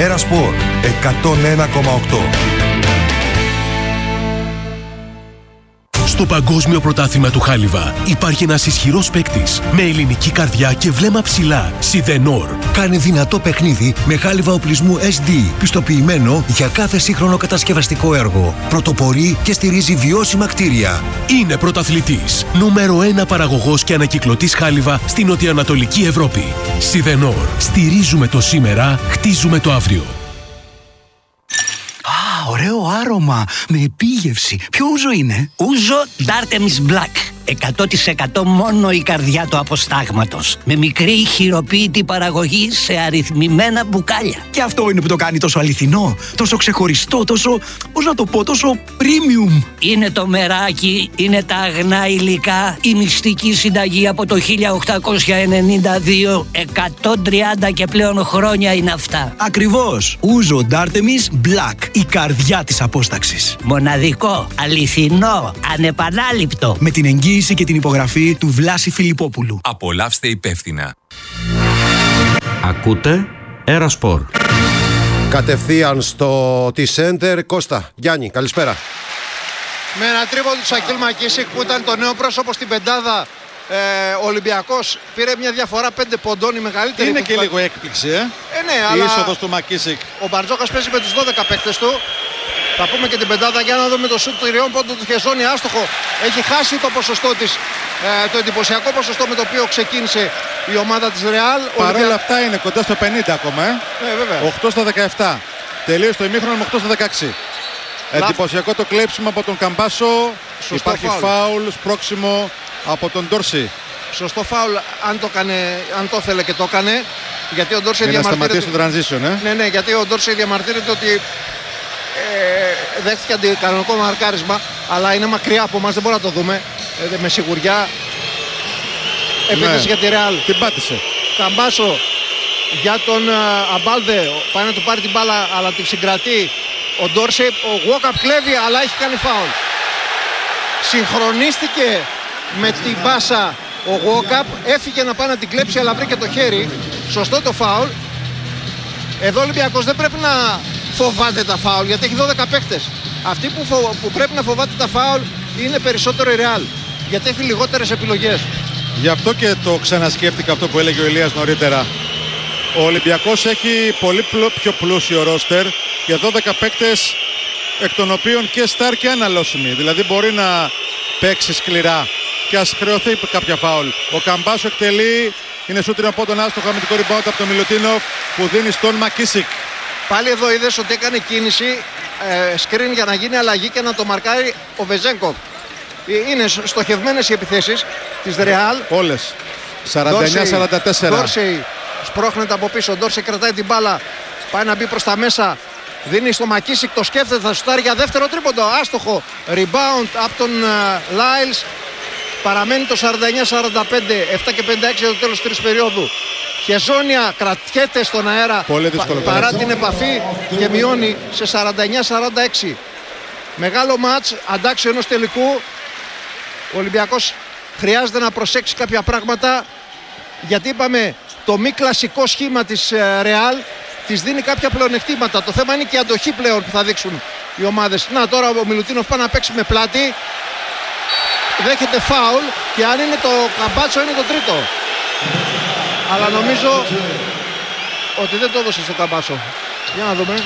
Ερασπορ 101,8. Στο Παγκόσμιο Πρωτάθλημα του Χάλιβα υπάρχει ένας ισχυρός παίκτης με ελληνική καρδιά και βλέμμα ψηλά. Σιδενόρ. Κάνε δυνατό παιχνίδι με χάλιβα οπλισμού SD, πιστοποιημένο για κάθε σύγχρονο κατασκευαστικό έργο. Πρωτοπορεί και στηρίζει βιώσιμα κτίρια. Είναι πρωταθλητής. Νούμερο 1 παραγωγός και ανακυκλωτής χάλιβα στην νοτιοανατολική Ευρώπη. Σιδενόρ. Στηρίζουμε το σήμερα, χτίζουμε το αύριο. Ωραίο άρωμα, με επίγευση. Ποιο ούζο είναι? Ούζο D'Artemis Black. 100% μόνο η καρδιά του αποστάγματος. Με μικρή χειροποίητη παραγωγή σε αριθμημένα μπουκάλια. Και αυτό είναι που το κάνει τόσο αληθινό, τόσο ξεχωριστό, τόσο, πώς να το πω, τόσο premium. Είναι το μεράκι, είναι τα αγνά υλικά, η μυστική συνταγή από το 1892. 130 και πλέον χρόνια είναι αυτά. Ακριβώς. Ούζο D'Artemis Black. Η καρδιά της απόσταξης. Μοναδικό, αληθινό, ανεπανάληπτο. Με την εγγύηση και την υπογραφή του Βλάση Φιλιππόπουλου. Απολαύστε υπεύθυνα. Ακούτε Ερασπορ. Κατευθείαν στο T-Center. Κώστα, Γιάννη, καλησπέρα. Με ένα τρίποντο του Σακίλ Μακίσικ που ήταν το νέο πρόσωπο στην πεντάδα, ο Ολυμπιακός πήρε μια διαφορά 5 ποντών, η μεγαλύτερη. Είναι και λίγο έκπληξη, ναι, η αλλά είσοδος του Μακίσικ. Ο Μπαρτζόκας παίζει με τους 12 παίκτες του. Θα πούμε και την πεντάδα για να δούμε το σουτ τριών πόντων του Χεζόνι. Άστοχο. Έχει χάσει το ποσοστό της, το εντυπωσιακό ποσοστό με το οποίο ξεκίνησε η ομάδα της Ρεάλ. Παρ' όλα αυτά είναι κοντά στο 50 ακόμα. Βέβαια. 8 στα 17. Τελείωσε το ημίχρονο με 8 στα 16. Εντυπωσιακό το κλέψιμο από τον Καμπάσο. Σωστό. Υπάρχει φάουλ σπρώξιμο από τον Ντόρση. Σωστό φάουλ, αν το ήθελε και το έκανε. Γιατί ο Ντόρση διαμαρτύρεται. Το transition, Ναι, γιατί ο Ντόρση διαμαρτύρεται ότι δέχτηκε αντικανονικό μαρκάρισμα, αλλά είναι μακριά από εμάς, δεν μπορούμε να το δούμε με σιγουριά. Επίθεση για τη Ρεάλ. Την πάτησε. Καμπάσο για τον Αμπάλδε. Πάει να του πάρει την μπάλα, αλλά την συγκρατεί ο Ντόρσεϊ. Ο Walkup κλέβει, αλλά έχει κάνει φάουλ. Συγχρονίστηκε με την μπάσα ο Walkup. Έφυγε να πάει να την κλέψει, αλλά βρήκε το χέρι. Σωστό το φάουλ. Εδώ ο Ολυμπιακός δεν πρέπει να φοβάται τα φάουλ, γιατί έχει 12 παίκτες. Αυτοί που πρέπει να φοβάται τα φάουλ είναι περισσότερο η Real, γιατί έχει λιγότερες επιλογές. Γι' αυτό και το ξανασκέφτηκα αυτό που έλεγε ο Ηλίας νωρίτερα. Ο Ολυμπιακός έχει πολύ πιο πλούσιο ρόστερ για 12 παίκτες, εκ των οποίων και στάρ και αναλώσιμοι. Δηλαδή μπορεί να παίξει σκληρά και ας χρεωθεί κάποια φάουλ. Ο Καμπάσο εκτελεί, είναι σούτρινα από τον άστοχο αμυντικό rebound από τον Μιλουτίνοφ που δίνει στον Μακίσικ. Πάλι εδώ είδες ότι έκανε κίνηση screen για να γίνει αλλαγή και να το μαρκάρει ο Βεζένκοφ. Είναι στοχευμένες οι επιθέσεις της Ρεάλ. Όλες. 49-44. Ντόρσεϊ σπρώχνεται από πίσω. Ντόρσεϊ κρατάει την μπάλα. Πάει να μπει προς τα μέσα. Δίνει στο Μακίσικ, το σκέφτεται, θα σουτάρει για δεύτερο τρίποντο. Άστοχο. Rebound από τον Λάιλς. Παραμένει το 49-45. 7 και 56 για το τέλος της τρίτης περίοδου. Χεζόνια κρατιέται στον αέρα παρά την επαφή και μειώνει σε 49-46. Μεγάλο μάτς, αντάξιο ενός τελικού. Ο Ολυμπιακός χρειάζεται να προσέξει κάποια πράγματα, γιατί είπαμε το μη κλασικό σχήμα της Real της δίνει κάποια πλεονεκτήματα. Το θέμα είναι και η αντοχή πλέον που θα δείξουν οι ομάδες. Να, τώρα ο Μιλουτίνοφ πάει να παίξει με πλάτη, δέχεται φάουλ και αν είναι το Καμπάτσο είναι το τρίτο. Αλλά νομίζω ότι δεν το έδωσε στο Καμπάσο. Για να δούμε.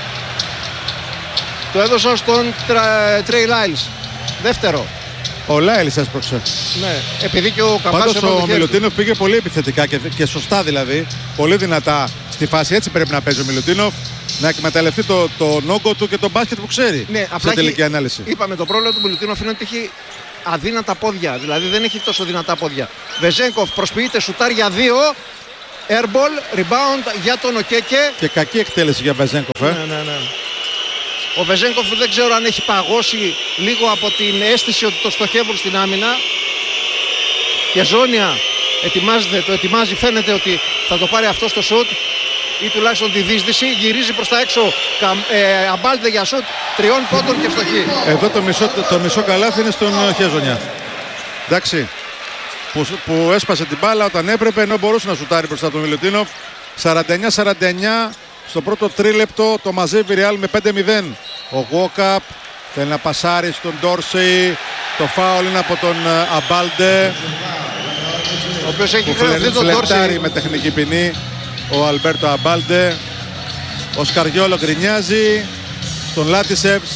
Το έδωσα στον Τρέι Λάιλς. Δεύτερο. Ο Λάιλς έσπρωξε. Ναι, επειδή και ο Καμπάσο. Πάντως ο Μιλουτίνοφ πήγε πολύ επιθετικά και σωστά δηλαδή. Πολύ δυνατά στη φάση. Έτσι πρέπει να παίζει ο Μιλουτίνοφ. Να εκμεταλλευτεί το νόγκο του και το μπάσκετ που ξέρει. Ναι, σε τελική ανάλυση. Είπαμε το πρόβλημα του Μιλουτίνοφ είναι ότι έχει αδύνατα πόδια. Δηλαδή δεν έχει τόσο δυνατά πόδια. Βεζένκοφ προσποιείται, σουτάρει για 2. Airball, rebound για τον Οκέκε. Και κακή εκτέλεση για Βεζένκοφ. Ναι. Ο Βεζένκοφ δεν ξέρω αν έχει παγώσει λίγο από την αίσθηση ότι το στοχεύουν στην άμυνα. Χεζόνια το ετοιμάζει, φαίνεται ότι θα το πάρει αυτό στο σουτ ή τουλάχιστον τη δίσδυση. Γυρίζει προς τα έξω, Αμπάλτε για σουτ 3 πόντων και φτωχή. Εδώ το μισό καλάθι είναι στον Χεζόνια. Εντάξει, που έσπασε την μπάλα όταν έπρεπε, ενώ μπορούσε να σουτάρει μπροστά τον Μιλουτίνοφ. 49-49, Στο πρώτο τρίλεπτο το μαζεύει η Real με 5-0. Ο Walkup θέλει να πασάρει στον Dorsey. Το φάουλ είναι από τον Αμπάλντε, Ο οποίος έχει που χρεωθεί τον φλερτάρει Dorsey. με τεχνική ποινή ο Αλμπέρτο Αμπάλντε. Ο Σκαριόλο γκρινιάζει στον Λάτισεβς.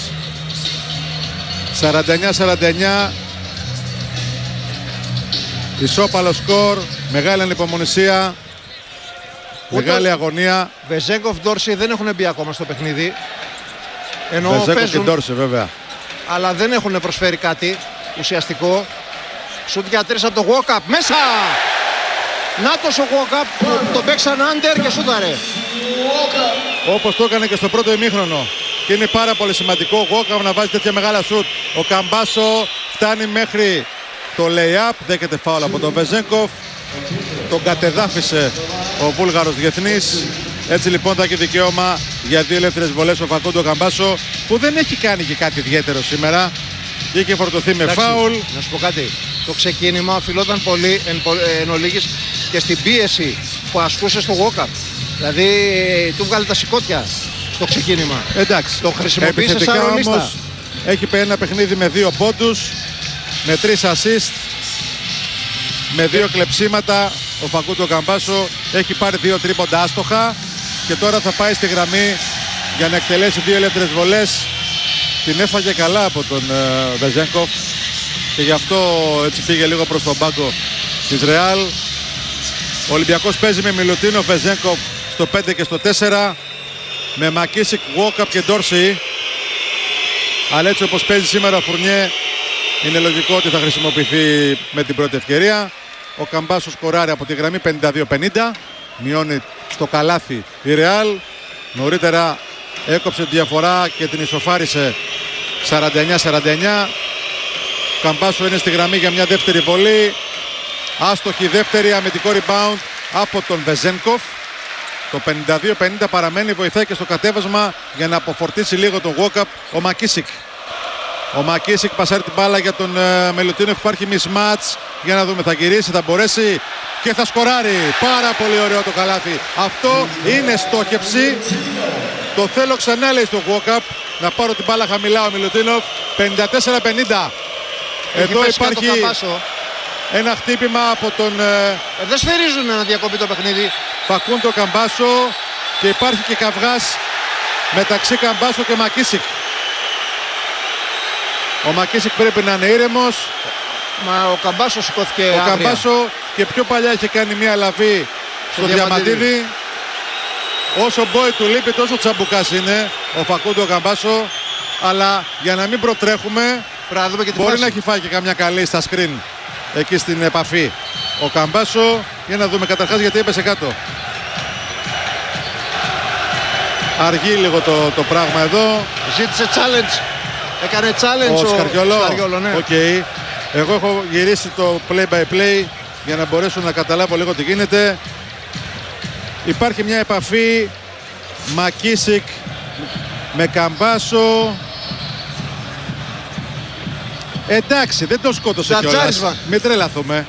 49-49. Ισόπαλο σκορ. Μεγάλη ανυπομονησία. Μεγάλη αγωνία. Βεζέγκοφ, Ντόρσεϊ δεν έχουν μπει ακόμα στο παιχνίδι. Ενώ Βεζέγκοφ και παίζουν, Ντόρσεϊ βέβαια. αλλά δεν έχουν προσφέρει κάτι ουσιαστικό. Σουτ για 3 από το Walkup. Μέσα! Νάτος ο Walkup που τον παίξαν άντερ και σούταρε. Όπως το έκανε και στο πρώτο ημίχρονο. Και είναι πάρα πολύ σημαντικό ο Walkup να βάζει τέτοια μεγάλα σουτ. Ο Καμπάσο φτάνει μέχρι το lay-up. Δέχεται φάουλ από τον Βεζέγκοφ. Τον κατεδάφισε ο Βούλγαρος διεθνής. Έτσι λοιπόν θα έχει δικαίωμα για 2 ελεύθερες βολές ο Φακούντο Καμπάσο, που δεν έχει κάνει και κάτι ιδιαίτερο σήμερα. Είχε φορτωθεί με φάουλ. Να σου πω κάτι. Το ξεκίνημα οφειλόταν πολύ εν ολίγης και στην πίεση που ασκούσε στο Walkup. Δηλαδή του βγάλε τα σηκώτια στο ξεκίνημα. Εντάξει. Το χρησιμοποίησε σαν Επιθετικά ρολίστα. όμως έχει πει ένα παιχνίδι με 2 πόντους, με 3 assist, με 2 κλεψίματα. Ο Φακούντο Καμπάσο έχει πάρει 2 τρίποντα άστοχα και τώρα θα πάει στη γραμμή για να εκτελέσει 2 ελεύθερες βολές. Την έφαγε καλά από τον Βεζέγκοφ και γι' αυτό έτσι πήγε λίγο προς τον πάγκο της Ρεάλ. Ο Ολυμπιακός παίζει με Μιλουτίνο, Βεζέγκοφ στο 5 και στο 4, με Μακίσικ, Walkup και Ντόρσεϊ. Αλλά έτσι όπως παίζει σήμερα ο Φουρνιέ, είναι λογικό ότι θα χρησιμοποιηθεί με την πρώτη ευκαιρία. Ο Καμπάσο σκοράρει από τη γραμμή 52-50. Μειώνει στο καλάθι η Ρεάλ. Νωρίτερα έκοψε τη διαφορά και την ισοφάρισε 49-49. Καμπάσο είναι στη γραμμή για μια δεύτερη βολή. Άστοχη δεύτερη, αμυντικό rebound από τον Βεζένκοφ. Το 52-50 παραμένει, βοηθάει και στο κατέβασμα για να αποφορτήσει λίγο τον Walkup ο Μακίσικ. Ο Μακίσικ πασάρει την μπάλα για τον Μιλουτίνοφ. Υπάρχει mismatch. Για να δούμε, θα γυρίσει, θα μπορέσει και θα σκοράρει. Πάρα πολύ ωραίο το καλάθι. Αυτό είναι στόχευση. Το θέλω ξανά, λέει στο Walkup, να πάρω την μπάλα χαμηλά ο Μιλουτίνοφ. 54-50. Εδώ υπάρχει ένα χτύπημα από τον δεν σφυρίζουν να διακοπεί το παιχνίδι. Φακούντο Καμπάσο και υπάρχει και καυγάς μεταξύ Καμπάσο και Μακίσικ. Ο Μακίσικ πρέπει να είναι ήρεμος. Μα ο Καμπάσο σηκώθηκε Ο άγρια. Καμπάσο και πιο παλιά είχε κάνει μια λαβή στο Διαμαντίδη. Όσο μπόι του λείπει, τόσο τσαμπουκάς είναι ο Φακούντο Καμπάσο. Αλλά για να μην προτρέχουμε, μπορεί να έχει φάει και καμιά καλή στα screen εκεί στην επαφή ο Καμπάσο. Για να δούμε καταρχάς γιατί έπεσε κάτω. Αργεί λίγο το πράγμα εδώ. Ζήτησε challenge. Έκανε challenge ο Σκαριόλο, ναι. Okay. Εγώ έχω γυρίσει το play by play για να μπορέσω να καταλάβω λίγο τι γίνεται. Υπάρχει μια επαφή Μακίσικ με Καμπάσο. Εντάξει, δεν το σκότωσε κιόλας. Μην τρελαθούμε.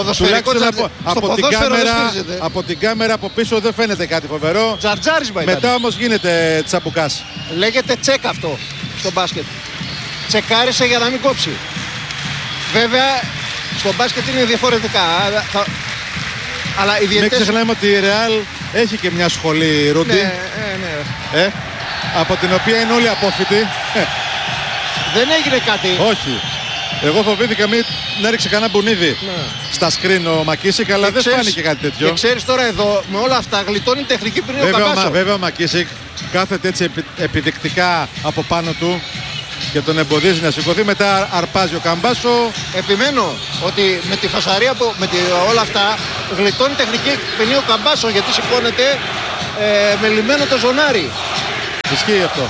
Από την κάμερα από πίσω δεν φαίνεται κάτι φοβερό. Τζαρτζάρισμα ήταν. Μετά όμως γίνεται τσαμπουκάς. Λέγεται τσεκ αυτό στο μπάσκετ. Τσεκάρισε για να μην κόψει. Βέβαια στο μπάσκετ είναι διαφορετικά. Αλλά οι διαιτητές... Μην ξεχνάμε ότι η Ρεάλ έχει και μια σχολή, Ρούντι. Ναι. Από την οποία είναι όλοι απόφοιτοι. Δεν έγινε κάτι. Όχι. Εγώ φοβήθηκα μην έριξε κανένα μπουνίδι στα σκριν ο Μακίσικ, αλλά δεν φάνηκε κάτι τέτοιο. Και ξέρεις τώρα εδώ με όλα αυτά γλιτώνει τεχνική πριν ο Καμπάσο. Βέβαια ο Μακίσικ κάθεται έτσι επιδεικτικά από πάνω του και τον εμποδίζει να σηκωθεί. Μετά αρπάζει ο Καμπάσο. Επιμένω ότι με τη φασαρία, όλα αυτά γλιτώνει τεχνική ποινή ο Καμπάσο, γιατί σηκώνεται με λυμμένο το ζωνάρι. Ισχύει αυτό.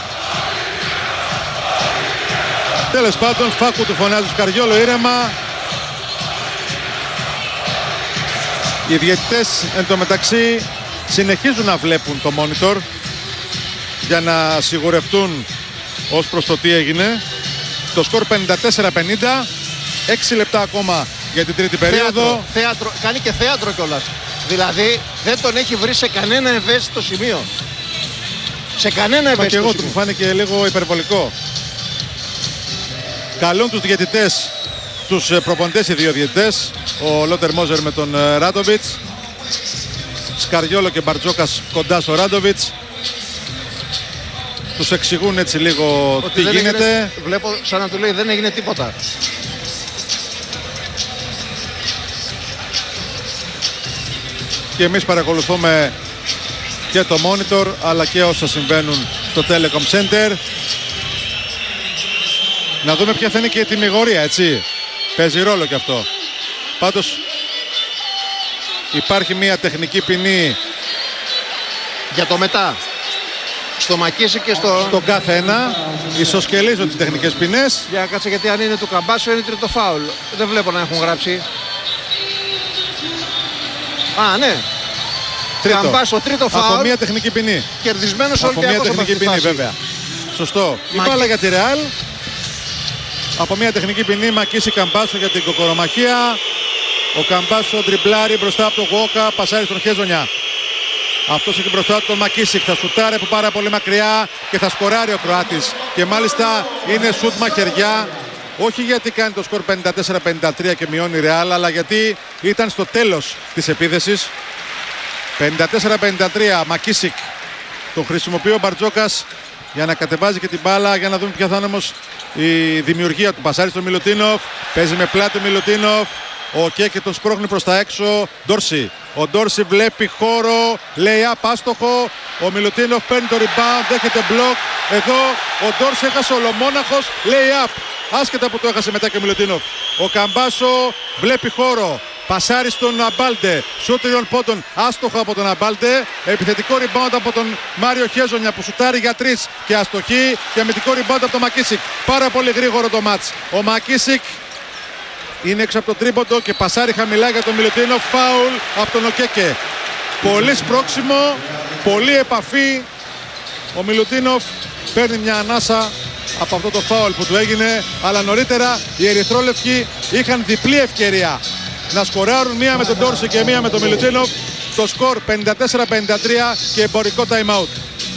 Τέλος πάντων, Φάκου του φωνάζει ο Σκαριόλο ήρεμα. Οι διαιτητές εν τω μεταξύ συνεχίζουν να βλέπουν το monitor για να σιγουρευτούν ως προς το τι έγινε. Το σκορ 54-50. 6 λεπτά ακόμα για την τρίτη περίοδο. Θέατρο, κάνει και θέατρο κιόλας. Δηλαδή δεν τον έχει βρει σε κανένα ευαίσθητο σημείο. Σε κανένα Μα και ευαίσθητο εγώ του σημείο. μου φάνηκε λίγο υπερβολικό. Καλούν τους διαιτητές, τους προπονητές οι δύο διαιτητές, ο Λότερ Μόζερ με τον Ράντοβιτς, Σκαριόλο και Μπαρτζόκας κοντά στο Ράντοβιτς. Τους εξηγούν έτσι λίγο Ότι τι δεν γίνεται. έγινε, βλέπω σαν να του λέει δεν έγινε τίποτα. Και εμείς παρακολουθούμε και το monitor αλλά και όσα συμβαίνουν στο Telecom Center. Να δούμε ποια θα είναι και η τιμιγορία, έτσι. Παίζει ρόλο και αυτό. Πάντως υπάρχει μια τεχνική ποινή Για το μετά. Στο Μακίσικ και στο... στον κάθε ένα. Ισοσκελίζω τις τεχνικές ποινές. Για κάτσε, γιατί αν είναι του Καμπάσο είναι τρίτο φάουλ. Δεν βλέπω να έχουν γράψει. Α, ναι. Καμπάσο, τρίτο Από φάουλ. μια τεχνική ποινή. Κερδισμένος ο Από μια Ολυμπιακός από τεχνική αυτή τη ποινή, φάση. βέβαια. Σωστό. Η Μακί- μπάλα για τη Ρεάλ. Από μια τεχνική ποινή Μακίση Καμπάσο για την κοκορομαχία. Ο Καμπάσο τριπλάρει μπροστά από τον Γουόκα, πασάρει στον Χέζονια. Αυτός έχει μπροστά του τον Μακίσικ. Θα σουτάρει από πάρα πολύ μακριά και θα σκοράρει ο Κροάτης. Και μάλιστα είναι σουτ μαχαιριά. Όχι γιατί κάνει το σκορ 54-53 και μειώνει η Ρεάλ, αλλά γιατί ήταν στο τέλος της επίθεσης. 54-53, Μακίσικ. Το χρησιμοποιεί ο Μπαρτζόκας για να κατεβάζει και την μπάλα, για να δούμε ποια θα είναι όμως η δημιουργία του. Πασάρι στον Μιλουτίνοφ, παίζει με πλάτη ο Μιλουτίνοφ. Ο Κέκε τον σπρώχνει προς τα έξω. Ντόρσι. Ο Ντόρσι βλέπει χώρο, λέει άστοχο. Ο Μιλουτίνοφ παίρνει το rebound, δέχεται μπλοκ. Εδώ ο Ντόρσι έχασε ολομόναχος, λέει up. Άσχετα που το έχασε μετά και ο Μιλουτίνοφ. Ο Καμπάσο βλέπει χώρο. Πασάρι στον Αμπάλτε. Σούτ τριών πόντων. Άστοχο από τον Αμπάλτε. Επιθετικό rebound από τον Μάριο Χέζονια που σουτάρει για 3 και αστοχή. Και αμυντικό rebound από τον Μακίσικ. Πάρα πολύ γρήγορο το μάτς. Ο Μακίσικ είναι έξω από το τρίποντο και πασάρει χαμηλά για τον Μιλουτίνοφ. Φάουλ από τον Οκέκε. Πολύ σπρώξιμο. Πολύ επαφή. Ο Μιλουτίνοφ παίρνει μια ανάσα από αυτό το φάουλ που του έγινε. Αλλά νωρίτερα οι ερυθρόλευκοι είχαν διπλή ευκαιρία να σκοράρουν, μία με τον Ντόρση και μία με τον Μιλουτίνοφ. Το σκορ 54-53 και εμπορικό time out.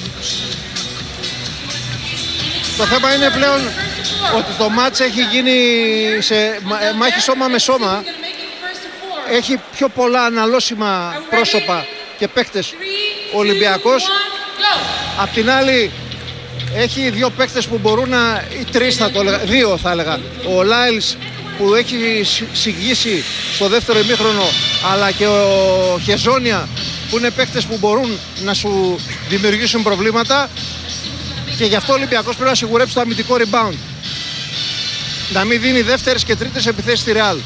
Το θέμα είναι πλέον ότι το μάτς έχει γίνει σε μάχη σώμα με σώμα. Έχει πιο πολλά αναλώσιμα πρόσωπα και παίκτες ο Ολυμπιακός. Απ' την άλλη έχει δύο παίκτες που μπορούν να... ή τρεις θα το έλεγα, δύο θα έλεγα. Ο Λάιλς που έχει συγγύσει στο δεύτερο ημίχρονο, αλλά και ο Χεζόνια που είναι παίκτες που μπορούν να σου δημιουργήσουν προβλήματα. Και γι' αυτό ο Ολυμπιακός πρέπει να σιγουρέψει το αμυντικό rebound. Να μην δίνει δεύτερες και τρίτες επιθέσεις στη Ρεάλ.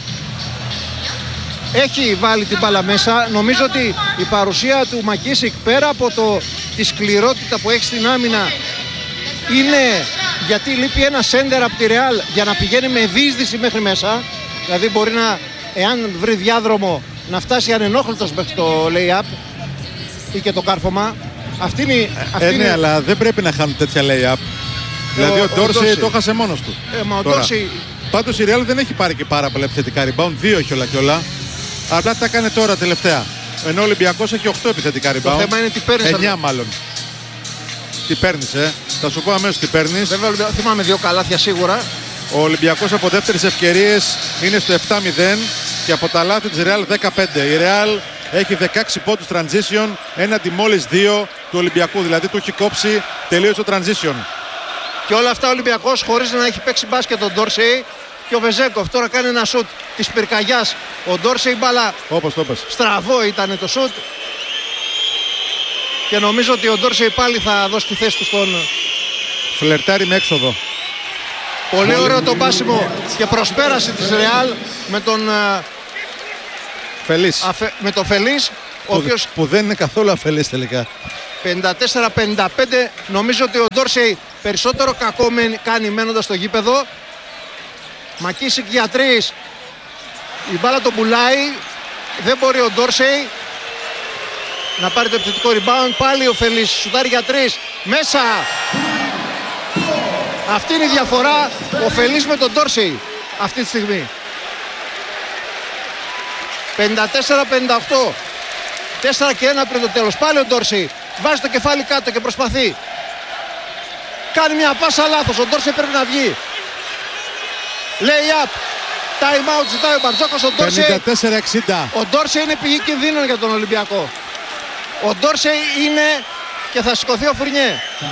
Έχει βάλει την μπάλα μέσα. Νομίζω ότι η παρουσία του Μακίσικ, πέρα από τη σκληρότητα που έχει στην άμυνα, είναι γιατί λείπει ένα σέντερ από τη Ρεάλ για να πηγαίνει με διείσδυση μέχρι μέσα. Δηλαδή μπορεί να, εάν βρει διάδρομο, να φτάσει ανενόχλητος μέχρι το lay-up ή και το κάρφωμα. Αυτή είναι... Ναι, αλλά δεν πρέπει να χάνουν τέτοια lay-up. Δηλαδή ο Ντόρση το χάσε μόνος του. Μα ο Ντόρση... Πάντως η Real δεν έχει πάρει και πάρα πολλά επιθετικά rebound. 2 έχει όλα και όλα. Απλά τα έκανε τώρα τελευταία. Ενώ ο Ολυμπιακός έχει 8 επιθετικά rebound. Το θέμα είναι τι παίρνεις. 9 μάλλον. Τι παίρνεις, θα σου πω αμέσως τι παίρνεις. Βέβαια θυμάμαι 2 καλάθια σίγουρα. Ο Ολυμπιακός από δεύτερες ευκαιρίες είναι στο 7-0 και από τα λάθη της Real 15. Η Real έχει 16 πόντους transition έναντι μόλις 2 του Ολυμπιακού. Δηλαδή του έχει κόψει τελείως το transition. Και όλα αυτά ο Ολυμπιακός χωρίς να έχει παίξει μπάσκετ τον Ντόρσεϊ και ο Βεζέγκοφ. Τώρα κάνει ένα σουτ της πυρκαγιάς. Ο Ντόρσεϊ μπάλα. Όπως το είπες. Στραβό ήταν το σουτ. Και νομίζω ότι ο Ντόρσεϊ πάλι θα δώσει τη θέση του στον... Φλερτάρει με έξοδο. Πολύ ωραίο το μπάσιμο και προσπέραση της Ρεάλ με τον... Φελής. Με τον Φελής, ο οποίος... Που δεν είναι καθόλου αφελής τελικά. 54-55. Νομίζω ότι ο Ντόρσεϊ περισσότερο κακό κάνει μένοντας στο γήπεδο. Μακίσικ για 3. Η μπάλα τον πουλάει. Δεν μπορεί ο Ντόρσεϊ να πάρει το επιθετικό rebound. Πάλι ο Φελής σουτάρει για 3. Μέσα. Αυτή είναι η διαφορά. Ο Φελής με τον Ντόρσεϊ αυτή τη στιγμή. 54-58. 4 και 1 πριν το τέλος. Πάλι ο Ντόρσεϊ βάζει το κεφάλι κάτω και προσπαθεί. Κάνει μια πάσα λάθος. Ο Ντόρσεϊ πρέπει να βγει. Lay up. Time out ζητάει ο Μπαρτζόκας. Ο Ντόρσεϊ 54-60. Ο Ντόρσεϊ είναι πηγή κινδύνων για τον Ολυμπιακό. Ο Ντόρσεϊ είναι και θα σηκωθεί ο Φουρνιέ.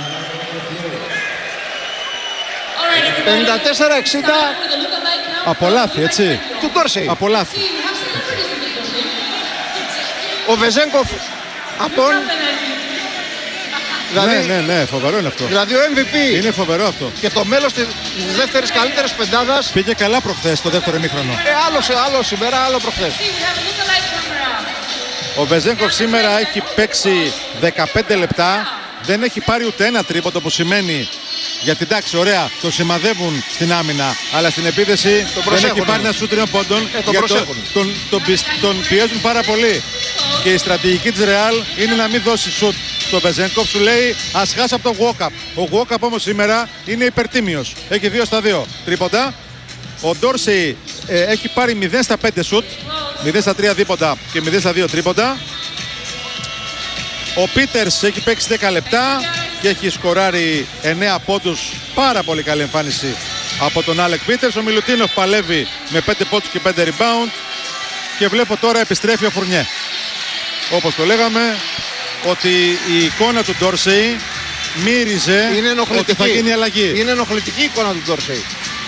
54-60. Από λάθη, έτσι. Του Ντόρσεϊ. Από λάθη. Ο Βεζένκοφ απόν. Δηλαδή, Ναι, φοβερό είναι αυτό. Δηλαδή ο MVP Είναι φοβερό αυτό. και το μέλος της δεύτερης καλύτερης πεντάδας. Πήγε καλά προχθές το δεύτερο ημίχρονο. Άλλο σήμερα, άλλο προχθές. Ο Βεζένκοφ σήμερα έχει παίξει 15 λεπτά. Δεν έχει πάρει ούτε ένα τρίποντο, που σημαίνει, γιατί εντάξει, ωραία, το σημαδεύουν στην άμυνα, αλλά στην επίθεση δεν έχει πάρει ένα σούτ 3 πόντων. Τον πιέζουν πάρα πολύ. Και η στρατηγική της Ρεάλ είναι να μην δώσει σούτ στο Βεζένκοφ. Σου λέει ας χάσει από τον Walkup. Ο Walkup όμως σήμερα είναι υπερτίμιος. Έχει 2 στα 2 τρίποντα. Ο Ντόρσεϊ έχει πάρει 0 στα 5 σούτ, 0 στα 3 δίποντα και 0 στα 2 τρίποντα. Ο Πίτερς έχει παίξει 10 λεπτά και έχει σκοράρει 9 πόντους. Πάρα πολύ καλή εμφάνιση από τον Άλεκ Πίτερς. Ο Μιλουτίνοφ παλεύει με 5 πόντους και 5 rebound. Και βλέπω τώρα επιστρέφει ο Φουρνιέ. Όπως το λέγαμε, ότι η εικόνα του Ντόρσεϊ μύριζε ότι θα γίνει αλλαγή. Είναι ενοχλητική η εικόνα του Ντόρσεϊ.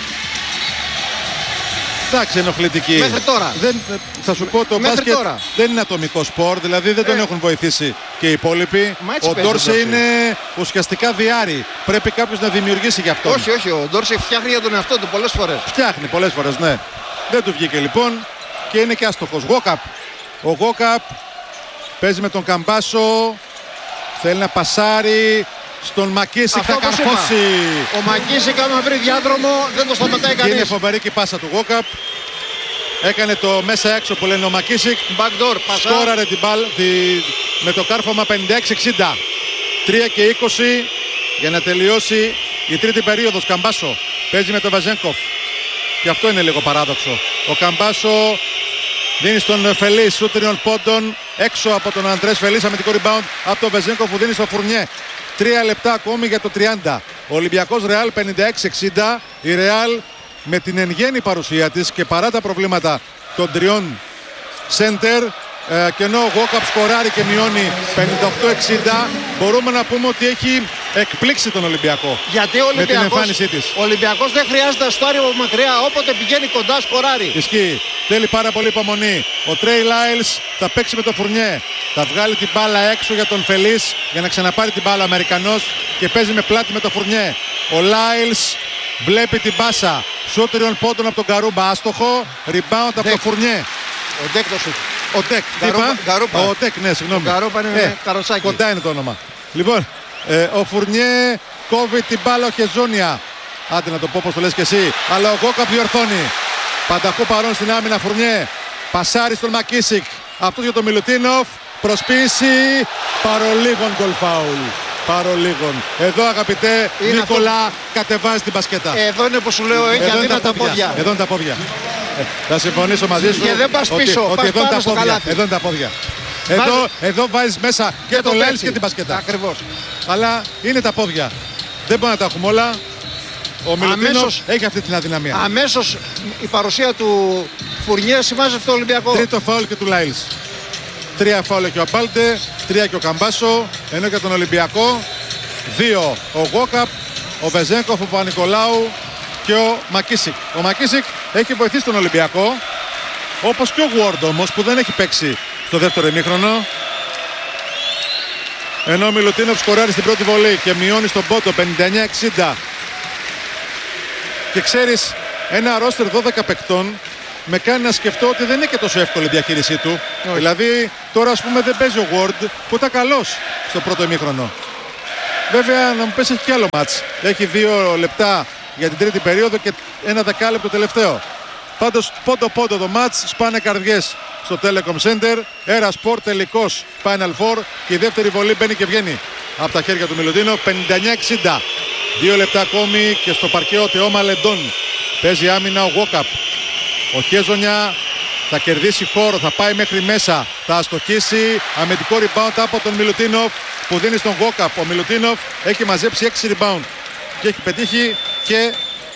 Εντάξει, ενοχλητική. Μέχρι τώρα. Θα σου πω, το μπάσκετ δεν είναι ατομικό σπορ, δηλαδή δεν τον έχουν βοηθήσει και οι υπόλοιποι. Ο Ντόρσεϊ είναι ουσιαστικά διάρρη. Πρέπει κάποιος να δημιουργήσει γι' αυτό. Όχι, ο Ντόρσεϊ φτιάχνει για τον εαυτό του πολλές φορές. Φτιάχνει πολλές φορές, ναι. Δεν του βγήκε λοιπόν και είναι και άστοχος. Ο Walkup παίζει με τον Καμπάσο. Θέλει να πασάρει στον Μακίσικ, θα καρφώσει. Ο Μακίσικ άμα βρει διάδρομο δεν το σταματάει κανείς. Είναι φοβερή και η πάσα του Walkup. Έκανε το μέσα έξω που λένε ο Μακίσικ. Backdoor, πάσα. Σκόραρε την μπάλα με το κάρφωμα 56-60. 3 και 20 για να τελειώσει η τρίτη περίοδος. Καμπάσο παίζει με τον Βεζένκοφ. Και αυτό είναι λίγο παράδοξο. Ο Καμπάσο δίνει στον Φελής σούτ 3 πόντων έξω από τον Αντρές Φελής. Αμυντικό rebound από τον Βεζένκοφ που δίνει στο Φουρνιέ. 3 λεπτά ακόμη για το 30. Ο Ολυμπιακός Ρεάλ 56-60. Η Ρεάλ με την εν γέννη παρουσία της και παρά τα προβλήματα των τριών σέντερ, και ενώ ο Walkup σκοράρει και μειώνει 58-60, μπορούμε να πούμε ότι έχει εκπλήξει τον Ολυμπιακό. Γιατί ο με την εμφάνισή της. Ο Ολυμπιακός δεν χρειάζεται να στάρει από μακριά, όποτε πηγαίνει κοντά σκοράρει. Ισχύει. Θέλει πάρα πολύ υπομονή. Ο Τρέι Λάιλς θα παίξει με τον Φουρνιέ. Θα βγάλει την μπάλα έξω για τον Φελής για να ξαναπάρει την μπάλα ο Αμερικανός και παίζει με πλάτη με τον Φουρνιέ. Ο Λάιλς βλέπει την πάσα. Σούτριων πόντων από τον Γκαρούμπα. Άστοχο. Rebound από τον Φουρνιέ. Ο Ντεκ το σούτ. Ο Ντεκ. Ο Ντεκ, ναι, συγγνώμη. Ο Γκαρούπα είναι καροτσάκι. Κοντά είναι το όνομα. Λοιπόν, ο Φουρνιέ κόβει την μπάλα, ο Χεζόνια. Άντε να το πω όπως το λες και εσύ. Αλλά ο Walkup διορθώνει. Πανταχού παρόν στην άμυνα Φουρνιέ. Πασάρι στον Μακίσικ. Αυτός για τον Μιλουτίνοφ. Προσποίηση. Παρολίγων γκολ φάουλ. Παρολίγων. Εδώ αγαπητέ Νίκολα, κατεβάζει την μπασκέτα. Εδώ είναι που σου λέω, έχει αδύνατα πόδια. Εδώ είναι τα πόδια. Θα συμφωνήσω μαζί σου. Και δεν πας πίσω, πας πάνω στο καλάθι. Εδώ είναι τα πόδια. Εδώ βάζεις μέσα και το Λάιλς και την μπασκέτα. Ακριβώς. Αλλά είναι τα πόδια. Δεν μπορεί να τα έχουμε όλα. Ο Μιλουτίνοφ έχει αυτή την αδυναμία. Αμέσως η παρουσία του Φουρνιέ σημάζει στο Ολυμπιακό. Τρίτο φάουλ και του Λάιλς. 3 φάουλ και ο Απάλτε, 3 και ο Καμπάσο. Ενώ για τον Ολυμπιακό 2 ο Walkup, ο Βεζένκοφ, ο Παπα-Νικολάου και ο Μακίσικ. Ο Μακίσικ έχει βοηθήσει τον Ολυμπιακό, όπως και ο Ward όμως που δεν έχει παίξει στο δεύτερο ημίχρονο. Ενώ ο Μιλουτίνοφ σκοράρει στην πρώτη βολή και μειώνει στον πόντο 59-60. Και ξέρεις, ένα ρόστερ 12 παικτών με κάνει να σκεφτώ ότι δεν είναι και τόσο εύκολη η διαχείρισή του. Δηλαδή τώρα ας πούμε δεν παίζει ο Ward που ήταν καλός στο πρώτο ημίχρονο. Βέβαια να μου πες έχει κι άλλο μάτς. Έχει 2 λεπτά για την τρίτη περίοδο και 1 δεκάλεπτο τελευταίο. Πάντως πόντο το μάτς, σπάνε καρδιές στο Telecom Center. Era Sport τελικός Final Four και η δεύτερη βολή μπαίνει και βγαίνει από τα χέρια του Μιλουτίνοφ. 59-60. 2 λεπτά ακόμη και στο παρκαίο Τεόμα Λεντών. Παίζει άμυνα ο Walkup. Ο Χέζονια θα κερδίσει χώρο, θα πάει μέχρι μέσα, θα αστοχίσει. Αμυντικό rebound από τον Μιλουτίνοφ που δίνει στον Walkup. Ο Μιλουτίνοφ έχει μαζέψει 6 rebound. και έχει πετύχει και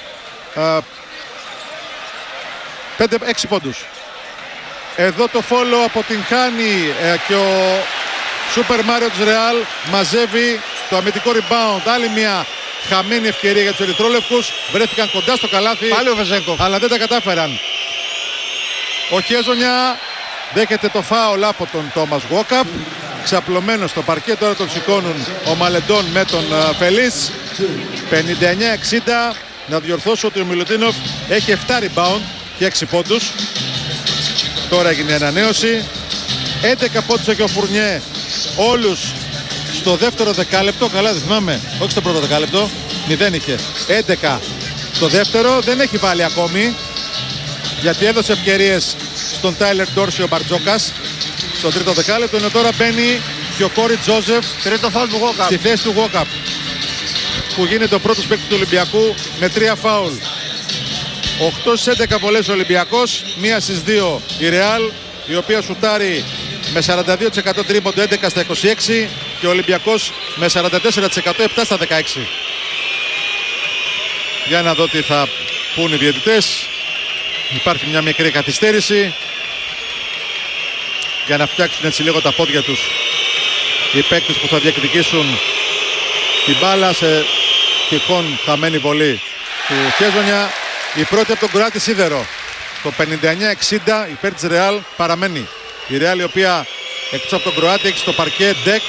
6 πόντους. Εδώ το follow αποτυγχάνει και ο Σούπερ Μάριο της Ρεάλ μαζεύει το αμυντικό rebound. Άλλη μια χαμένη ευκαιρία για τους ερυθρόλευκους. Βρέθηκαν κοντά στο καλάθι, πάλι ο Βεζέγκοφ, αλλά δεν τα κατάφεραν. Ο Χέζονια δέχεται το φάουλ από τον Τόμας Γουόκαπ. Ξαπλωμένο στο παρκέ, τώρα τον σηκώνουν ο Μαλεντών με τον Φελίς. 59-60. Να διορθώσω ότι ο Μιλουτίνοφ έχει 7 rebound και 6 πόντους. Τώρα έγινε ανανέωση. 11 πόντους έχει ο Φουρνιέ, όλους στο δεύτερο δεκάλεπτο. Καλά δεν θυμάμαι, όχι στο πρώτο δεκάλεπτο. 0 είχε. 11 στο δεύτερο, δεν έχει βάλει ακόμη, γιατί έδωσε ευκαιρίες στον Τάιλερ Ντόρσι ο Μπαρτζόκας στο τρίτο δεκάλεπτο. Ενώ τώρα μπαίνει και ο Κόρι Τζόζεφ, τρίτο φάουλ του Γουόκαπ, στη θέση του Γουόκαπ, που γίνεται ο πρώτος παίκτης του Ολυμπιακού με 3 φάουλ. 8 στις 11 βολές ο Ολυμπιακός, 1 στις 2 η Ρεάλ, η οποία σουτάρει με 42% τρίποντο, 11 στα 26, και ο Ολυμπιακός με 44%, 7 στα 16. Για να δω τι θα πούν οι διαιτητές. Υπάρχει μια μικρή καθυστέρηση για να φτιάξουν έτσι λίγο τα πόδια τους οι παίκτες που θα διεκδικήσουν την μπάλα σε τυχόν χαμένη βολή του Χέζονια. Η πρώτη από τον Κροάτη Σίδερο. Το 59-60 υπέρ της Ρεάλ παραμένει. Η Ρεάλ, η οποία εκτός από τον Κροάτη έχει στο παρκέ Ντεκ,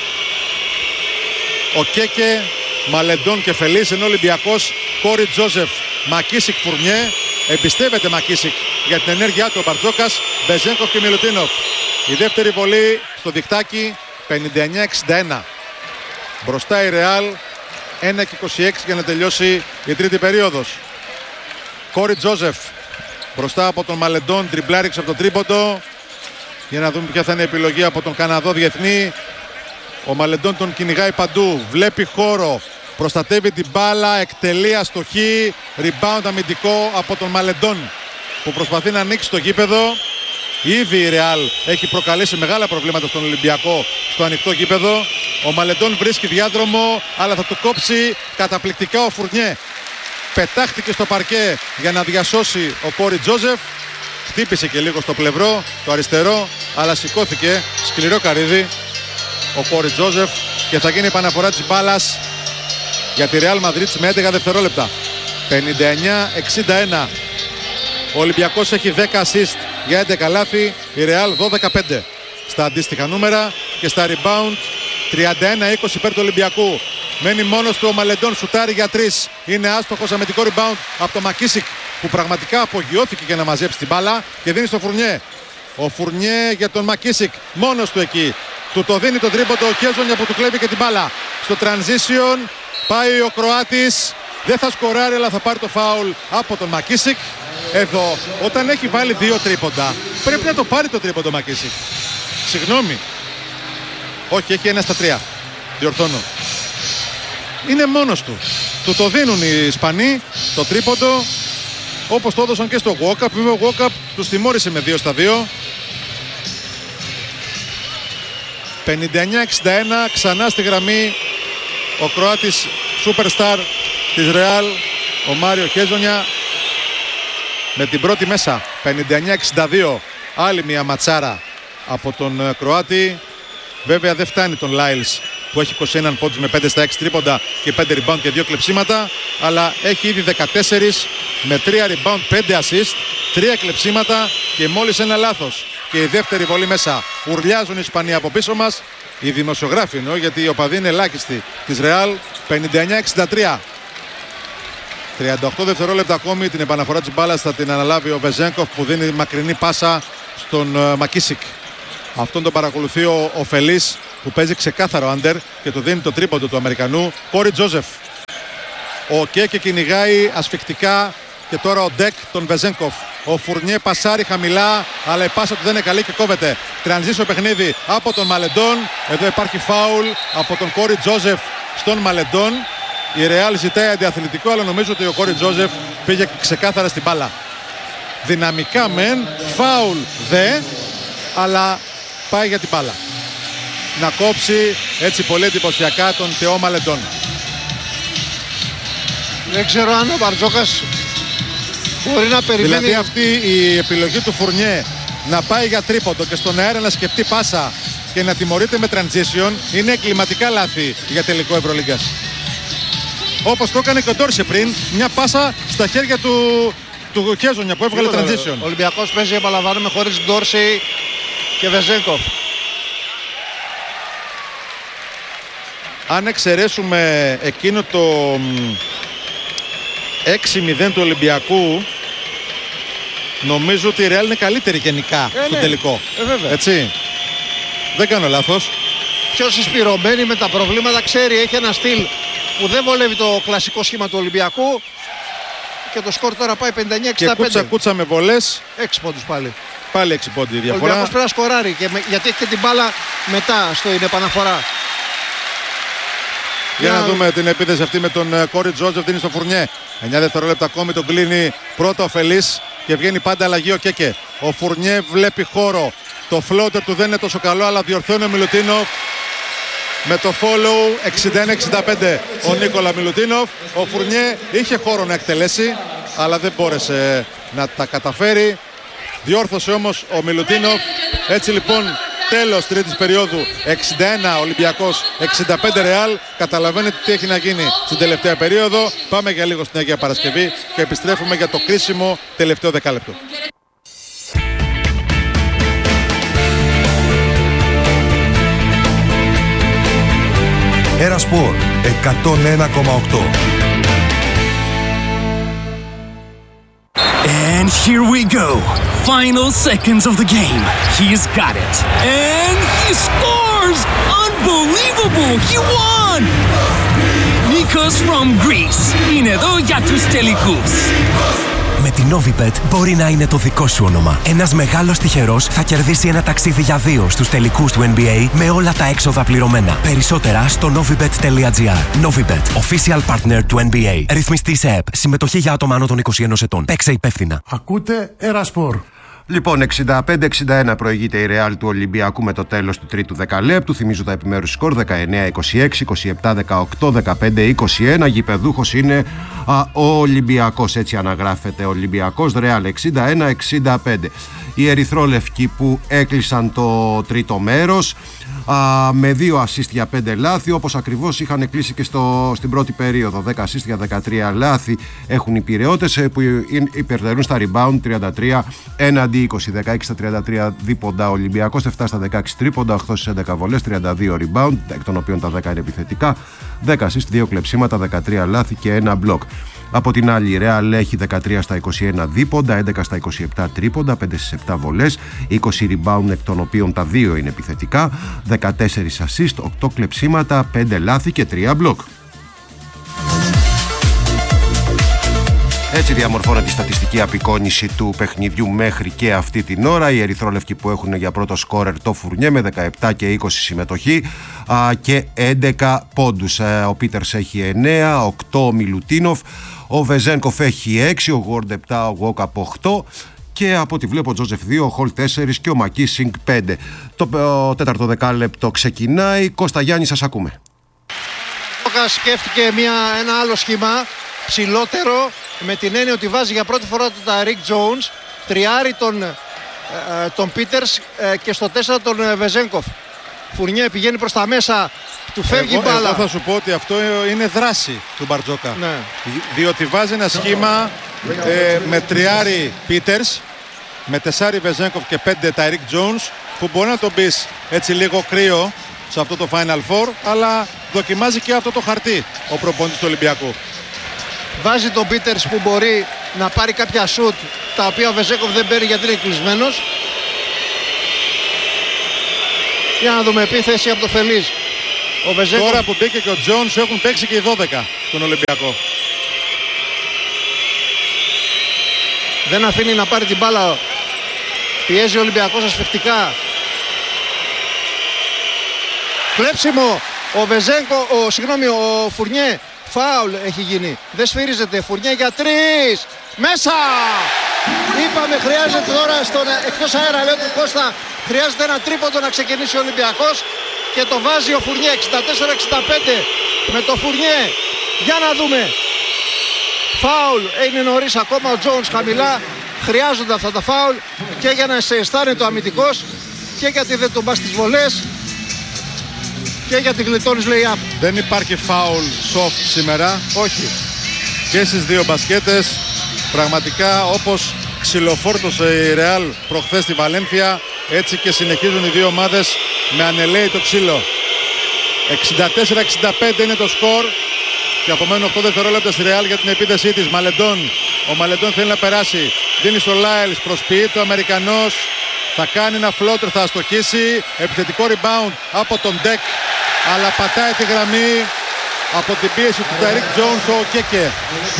ο Κέκε, Μαλεντών και Φελίς, ενώ ο Ολυμπιακός Κόρι Τζόζεφ, Μακίσικ, Φουρνιέ. Εμπιστεύεται Μακίσικ για την ενέργειά του ο Μπαρτζόκας, Μπεζένκοφ και Μιλουτίνοφ. Η δεύτερη βολή στο διχτάκι, 59-61. Μπροστά η Ρεάλ, 1-26 για να τελειώσει η τρίτη περίοδος. Κόρι Τζόζεφ μπροστά από τον Μαλεντών, τριμπλάριξε από τον τρίποντο. Για να δούμε ποια θα είναι η επιλογή από τον Καναδό διεθνή. Ο Μαλεντών τον κυνηγάει παντού, βλέπει χώρο, προστατεύει την μπάλα, εκτελεί αστοχή, rebound αμυντικό από τον Μαλεντών, που προσπαθεί να ανοίξει το γήπεδο. Ήδη η Ρεάλ έχει προκαλέσει μεγάλα προβλήματα στον Ολυμπιακό στο ανοιχτό γήπεδο. Ο Μαλεντών βρίσκει διάδρομο, αλλά θα του κόψει καταπληκτικά ο Φουρνιέ. Πετάχτηκε στο παρκέ για να διασώσει ο Κόρι Τζόζεφ. Χτύπησε και λίγο στο πλευρό, το αριστερό, αλλά σηκώθηκε, σκληρό καρύδι ο Κόρι Τζόζεφ, και θα γίνει επαναφορά της μπάλας για τη Ρεάλ Μαδρίτης με 11 δευτερόλεπτα. 59-61. Ο Ολυμπιακός έχει 10 assist για 11 λάθη, η Ρεάλ 12-5 στα αντίστοιχα νούμερα, και στα rebound 31-20 υπέρ του Ολυμπιακού. Μένει μόνος του ο Μαλεντών, σουτάρει για 3. Είναι άστοχος, αμυντικό rebound από το Μακίσικ, που πραγματικά απογειώθηκε για να μαζέψει την μπάλα, και δίνει στο Φουρνιέ. Ο Φουρνιέ για τον Μακίσικ, μόνος του εκεί. Του το δίνει το τρίποντο ο Χέζονια, που του κλέβει και την μπάλα. Στο transition πάει ο Κροάτης, δεν θα σκοράρει, αλλά θα πάρει το φάουλ από τον Μακίσικ. Εδώ, όταν έχει βάλει 2 τρίποντα, πρέπει να το πάρει το τρίποντο ο Μακίσικ. Συγγνώμη. Όχι, έχει 1 στα 3. Διορθώνω. Είναι μόνος του. Του το δίνουν οι Ισπανοί το τρίποντο, όπως το έδωσαν και στο Γουόκαπ. Βέβαια ο Γουόκαπ τους τιμώρησε με 2 στα 2. 59-61. Ξανά στη γραμμή ο Κροάτης Superstar της Ρεάλ, ο Μάριο Χέζονια, με την πρώτη μέσα. 59-62. Άλλη μια ματσάρα από τον Κροάτη. Βέβαια δεν φτάνει τον Λάιλς, που έχει 21 πόντους με 5 στα 6 τρίποντα και 5 rebound και 2 κλεψίματα, αλλά έχει ήδη 14 με 3 rebound, 5 assist, 3 κλεψίματα και μόλις 1 λάθος. Και η δεύτερη βολή μέσα. Ουρλιάζουν οι Ισπανοί από πίσω μας, οι δημοσιογράφοι εννοώ, γιατί οι οπαδοί είναι ελάχιστοι της Ρεάλ. 59-63. 38 δευτερόλεπτα ακόμη, την επαναφορά της μπάλας θα την αναλάβει ο Βεζένκοφ, που δίνει μακρινή πάσα στον Μακίσικ. Αυτόν τον παρακολουθεί ο Φελίς, που παίζει ξεκάθαρο άντερ και του δίνει το τρίποντο του Αμερικανού. Κόρι Τζόζεφ. Ο Κέκε κυνηγάει ασφικτικά, και τώρα ο Ντεκ τον Βεζένκοφ. Ο Φουρνιέ πασάρει χαμηλά, αλλά η πάσα του δεν είναι καλή και κόβεται. Τρανζίσιο παιχνίδι από τον Μαλεντών. Εδώ υπάρχει φάουλ από τον Κόρι Τζόζεφ στον Μαλεντών. Η Ρεάλ ζητάει αντιαθλητικό, αλλά νομίζω ότι ο Κόρι Τζόζεφ πήγε ξεκάθαρα στην μπάλα. Δυναμικά μεν, φάουλ δε, αλλά πάει για την μπάλα. Να κόψει έτσι πολύ εντυπωσιακά τον Θεό Μαλεντών. Δεν ξέρω αν ο Μπαρτζόκας μπορεί να περιμένει. Δηλαδή αυτή η επιλογή του Φουρνιέ να πάει για τρίποντο και στον αέρα να σκεφτεί πάσα και να τιμωρείται με transition είναι εγκληματικά λάθη για τελικό Ευρωλίγκας. Όπως το έκανε και ο Ντόρσε πριν, μια πάσα στα χέρια του Χέζονια που έβγαλε transition. Ο Ολυμπιακός παίζει, επαναλαμβάνουμε, χωρίς Ντόρσε και Βεζένκοφ. Αν εξαιρέσουμε εκείνο το 6-0 του Ολυμπιακού, νομίζω ότι η Real είναι καλύτερη γενικά στο τελικό. Έτσι. Δεν κάνω λάθος. Πιο συσπηρωμένη με τα προβλήματα, ξέρει, έχει ένα στυλ που δεν βολεύει το κλασικό σχήμα του Ολυμπιακού. Και το σκορ τώρα πάει 59-65. Και κούτσα με βολές. 6 πόντους πάλι. Πάλι 6 πόντοι η διαφορά. Ο Ολυμπιακός πρέπει να σκοράρει γιατί έχει και την μπάλα μετά στην επαναφορά. Για να δούμε την επίθεση αυτή με τον Κόρι Τζότζεφ, δίνει στο Φουρνιέ. 9 δευτερόλεπτα ακόμη, τον κλείνει πρώτο ο Φελής και βγαίνει πάντα αλλαγή ο Κέκε. Ο Φουρνιέ βλέπει χώρο. Το φλότερ του δεν είναι τόσο καλό, αλλά διορθώνει ο Μιλουτίνοφ με το follow. 61-65 ο Νίκολα Μιλουτίνοφ. Ο Φουρνιέ είχε χώρο να εκτελέσει, αλλά δεν μπόρεσε να τα καταφέρει. Διόρθωσε όμως ο Μιλουτίνοφ. Έτσι λοιπόν, τέλος τρίτης περίοδου, 61 Ολυμπιακός, 65 Real. Καταλαβαίνετε τι έχει να γίνει στην τελευταία περίοδο. Πάμε για λίγο στην Αγία Παρασκευή και επιστρέφουμε για το κρίσιμο τελευταίο δεκάλεπτο. Ένα Σπορ 101,8. And here we go. Final seconds of the game. He's got it. And he scores! Unbelievable! He won! Nikos from Greece. Είναι εδώ για τους τελικούς. Με την Novibet μπορεί να είναι το δικό σου όνομα. Ένας μεγάλος τυχερός θα κερδίσει ένα ταξίδι για 2 στους τελικούς του NBA με όλα τα έξοδα πληρωμένα. Περισσότερα στο novibet.gr. Novibet, official partner του NBA. Ρυθμιστή σε ΕΠ. Συμμετοχή για άτομα άνω των 21 ετών. Παίξε υπεύθυνα. Ακούτε Ερασπορ. Λοιπόν, 65-61 προηγείται η Real του Ολυμπιακού με το τέλος του τρίτου δεκαλέπτου. Θυμίζω τα επιμέρους σκορ: 19-26, 27-18, 15-21. Γηπεδούχος είναι ο Ολυμπιακός. Έτσι αναγράφεται Ολυμπιακός. Real 61-65. Οι ερυθρόλευκοι που έκλεισαν το τρίτο μέρος με 2 assist για 5 λάθη, όπως ακριβώς είχαν κλείσει και στην πρώτη περίοδο. 10 assist για 13 λάθη έχουν οι Πειραιώτες που υπερτερούν στα rebound 33 έναντι 20. 16 στα 33 δίποντα Ολυμπιακός, 7 στα 16 τρίποντα, 8 στις 11 βολές, 32 rebound, εκ των οποίων τα 10 είναι επιθετικά, 10 assist, 2 κλεψίματα, 13 λάθη και 1 block. Από την άλλη η Real έχει 13 στα 21 δίποντα, 11 στα 27 τρίποντα, 5 στις 7 βολές, 20 rebound εκ των οποίων τα 2 είναι επιθετικά, 14 assist, 8 κλεψίματα, 5 λάθη και 3 block. Έτσι διαμορφώνεται η στατιστική απεικόνηση του παιχνιδιού μέχρι και αυτή την ώρα. Οι ερυθρόλευκοι που έχουν για πρώτο σκόρερ το Φουρνιέ με 17 και 20 συμμετοχή και 11 πόντους. Ο Πίτερς έχει 9, 8 ο Μιλουτίνοφ, ο Βεζένκοφ έχει 6, ο Γουόρντ 7, ο Γουόκαπ 8 και από ό,τι βλέπω ο Τζόζεφ 2, ο Χολ 4 και ο Μακίσινγκ 5. Το τέταρτο δεκάλεπτο ξεκινάει. Κώστα, Γιάννη, σας ακούμε. Σκέφτηκε ένα άλλο σχήμα ψηλότερο, με την έννοια ότι βάζει για πρώτη φορά τον Ταρίκ Τζόουνς, τριάρι τον Πίτερς και στο 4 τον Βεζένκοφ. Φουρνιέ πηγαίνει προς τα μέσα, του φεύγει η μπάλα. Εγώ θα σου πω ότι αυτό είναι δράση του Μπαρτζόκα. Ναι. Διότι βάζει ένα σχήμα με τριάρι Πίτερς, με 4 Βεζένκοφ και 5 Ταρίκ Τζόουνς, που μπορεί να τον πεις έτσι λίγο κρύο σε αυτό το Final Four, αλλά δοκιμάζει και αυτό το χαρτί ο προπονητής του Ολυμπιακού. Βάζει τον Πίτερς που μπορεί να πάρει κάποια σουτ, τα οποία ο Βεζένκοφ δεν παίρνει γιατί είναι κλεισμένος. Για να δούμε επίθεση από το Φελής. Ο Βεζένκοφ... Τώρα που μπήκε και ο Τζόνς έχουν παίξει και οι 12 τον Ολυμπιακό. Δεν αφήνει να πάρει την μπάλα. Πιέζει ο Ολυμπιακός ασφιχτικά. Κλέψιμο. Ο Φουρνιέ. Φάουλ έχει γίνει. Δεν σφυρίζεται. Φουρνιέ για 3. Μέσα. Είπαμε χρειάζεται τώρα στον εκτός αέρα, λέω του Κώστα, χρειάζεται ένα τρίποντο να ξεκινήσει ο Ολυμπιακός και το βάζει ο Φουρνιέ. 64-65 με το Φουρνιέ. Για να δούμε. Φάουλ, είναι νωρίς ακόμα, ο Jones χαμηλά. Χρειάζονται αυτά τα φάουλ και για να σε αισθάνεται ο αμυντικός και γιατί δεν τον πας στις βολές και γιατί γλιτώνεις lay-up. Δεν υπάρχει φάουλ soft σήμερα. Όχι. Και στις δύο μπασκέτες πραγματικά όπως ξυλοφόρτωσε η Ρεάλ προχθές στη Βαλένθια, έτσι και συνεχίζουν οι δύο ομάδες με ανελαίητο ξύλο. 64-65 είναι το σκορ και απομένουν 8 δευτερόλεπτα στη Ρεάλ για την επίθεσή της. Μαλεντών. Ο Μαλεντών θέλει να περάσει. Δίνει στο Λάιλς, προσποιείται ο Αμερικανός. Θα κάνει ένα φλότερ, θα αστοχίσει. Επιθετικό rebound από τον Ντεκ. Αλλά πατάει τη γραμμή από την πίεση του Τάιρικ Τζόουνς ο Κέκε.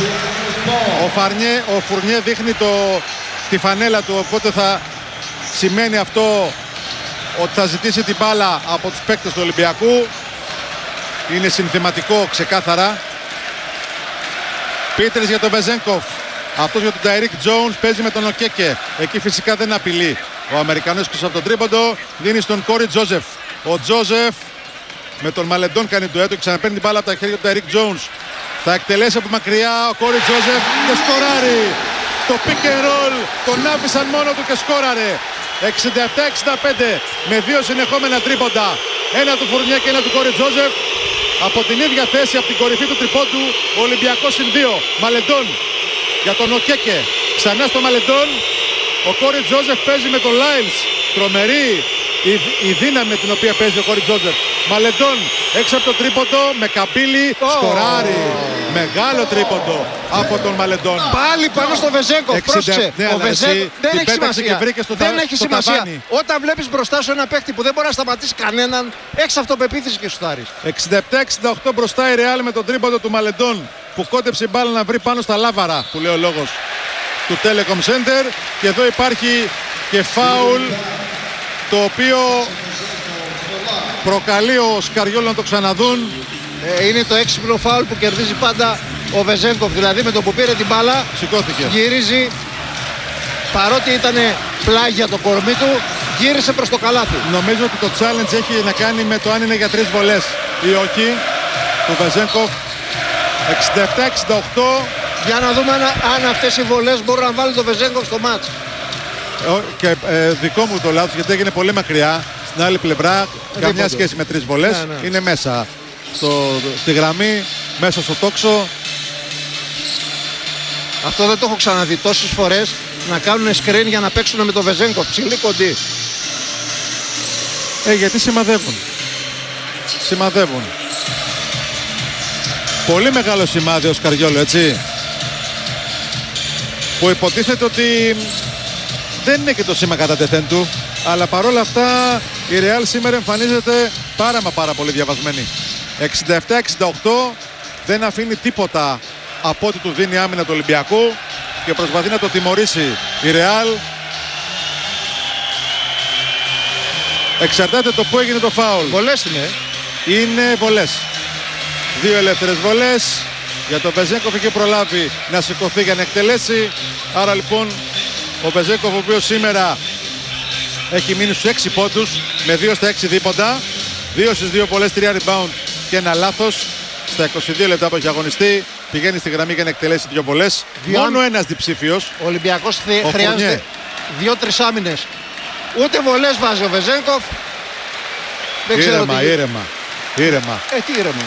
Ο Φουρνιέ δείχνει τη φανέλα του, οπότε θα σημαίνει αυτό ότι θα ζητήσει την μπάλα από τους παίκτες του Ολυμπιακού. Είναι συνθεματικό ξεκάθαρα. Πίτρες για τον Βεζένκοφ. Αυτός για τον Τάιρικ Τζόουνς, παίζει με τον Οκέκε. Εκεί φυσικά δεν απειλεί. Ο Αμερικανός πίσω από τον τρίποντο δίνει στον Κόρι Τζόζεφ. Ο Τζόζεφ με τον Μαλεντών κάνει ντουέτο και ξαναπαίρνει την μπάλα από τα χέρια του Τάιρικ Τζόουνς. Θα εκτελέσει από μακριά ο Κόρι Τζόζεφ και σκοράρει. Το pick and roll τον άφησαν μόνο του και σκόραρε. 67-65 με δύο συνεχόμενα τρίποντα. Ένα του Φουρνιέ και ένα του Κόρι Τζόζεφ. Από την ίδια θέση, από την κορυφή του τριπόντου, ο Ολυμπιακός συν 2. Μαλεντών για τον Οκέκε. Ξανά στο Μαλεντών. Ο Κόρι Τζόζεφ παίζει με τον Λάιλς. Τρομερή η δύναμη με την οποία παίζει ο Κόρι Τζόζεφ. Μαλεντών έξω από το τρίποντο με καμπύλι. Σκοράρει. Μεγάλο τρίποντο από τον Μαλεντών. Πάλι πάνω στο Βεζένκοφ. Πρόσεξε. Ναι, ο Βεζένκοφ δεν έχει σημασία. Δεν έχει σημασία. Ταβάνι. Όταν βλέπεις μπροστά σου ένα παίκτη που δεν μπορεί να σταματήσει κανέναν, έχεις αυτοπεποίθηση και σουτάρεις. 67-68 μπροστά η Ρεάλ με τον τρίποντο του Μαλεντών που κόντεψε μπάλα να βρει πάνω στα λάβαρα που λέει ο λόγος του Telecom Center. Και εδώ υπάρχει και φάουλ το οποίο προκαλεί ο Σκαριόλο να το ξαναδούν. Είναι το έξυπνο φάουλ που κερδίζει πάντα ο Βεζένκοφ. Δηλαδή με το που πήρε την μπάλα σηκώθηκε, γυρίζει, παρότι ήταν πλάγια το κορμί του, γύρισε προς το καλάθι. Νομίζω ότι το challenge έχει να κάνει με το αν είναι για 3 βολές ή όχι του Βεζένκοφ. 67-68. Για να δούμε αν αυτές οι βολές μπορούν να βάλουν το Βεζένκοφ στο μάτς. Και δικό μου το λάθος, γιατί έγινε πολύ μακριά. Στην άλλη πλευρά, καμιά σχέση με 3 βολές. Ναι. Είναι μέσα στη γραμμή, μέσα στο τόξο. Αυτό δεν το έχω ξαναδεί τόσες φορές να κάνουν screen για να παίξουν με το Βεζένκοφ. Ψηλή κοντή. Γιατί σημαδεύουν. Σημαδεύουν. Πολύ μεγάλο σημάδι ο Σκαριόλο, έτσι. Που υποτίθεται ότι δεν είναι και το σήμα κατά τεθέν του. Αλλά παρόλα αυτά η Real σήμερα εμφανίζεται πάρα πολύ διαβασμένη. 67-68, δεν αφήνει τίποτα από ό,τι του δίνει άμυνα του Ολυμπιακού και προσπαθεί να το τιμωρήσει η Real. Εξαρτάται το που έγινε το φάουλ. Βολές είναι. Είναι βολές. 2 ελεύθερες βολές. Για τον Βεζένκοφ είχε προλάβει να σηκωθεί για να εκτελέσει. Άρα λοιπόν ο Βεζένκοφ, ο οποίος σήμερα έχει μείνει στους 6 πόντους με 2 στα 6 δίποντα, 2 στις 2 βολές, 3 rebound και ένα λάθος. Στα 22 λεπτά που έχει αγωνιστεί πηγαίνει στη γραμμή για να εκτελέσει 2 βολές. Μόνο ένας διψήφιος. Ο Ολυμπιακός χρειάζεται 2-3 άμυνες. Ούτε βολές βάζει ο Βεζένκοφ. Δεν ξέρω τι. Ήρεμα. Τι ήρεμα.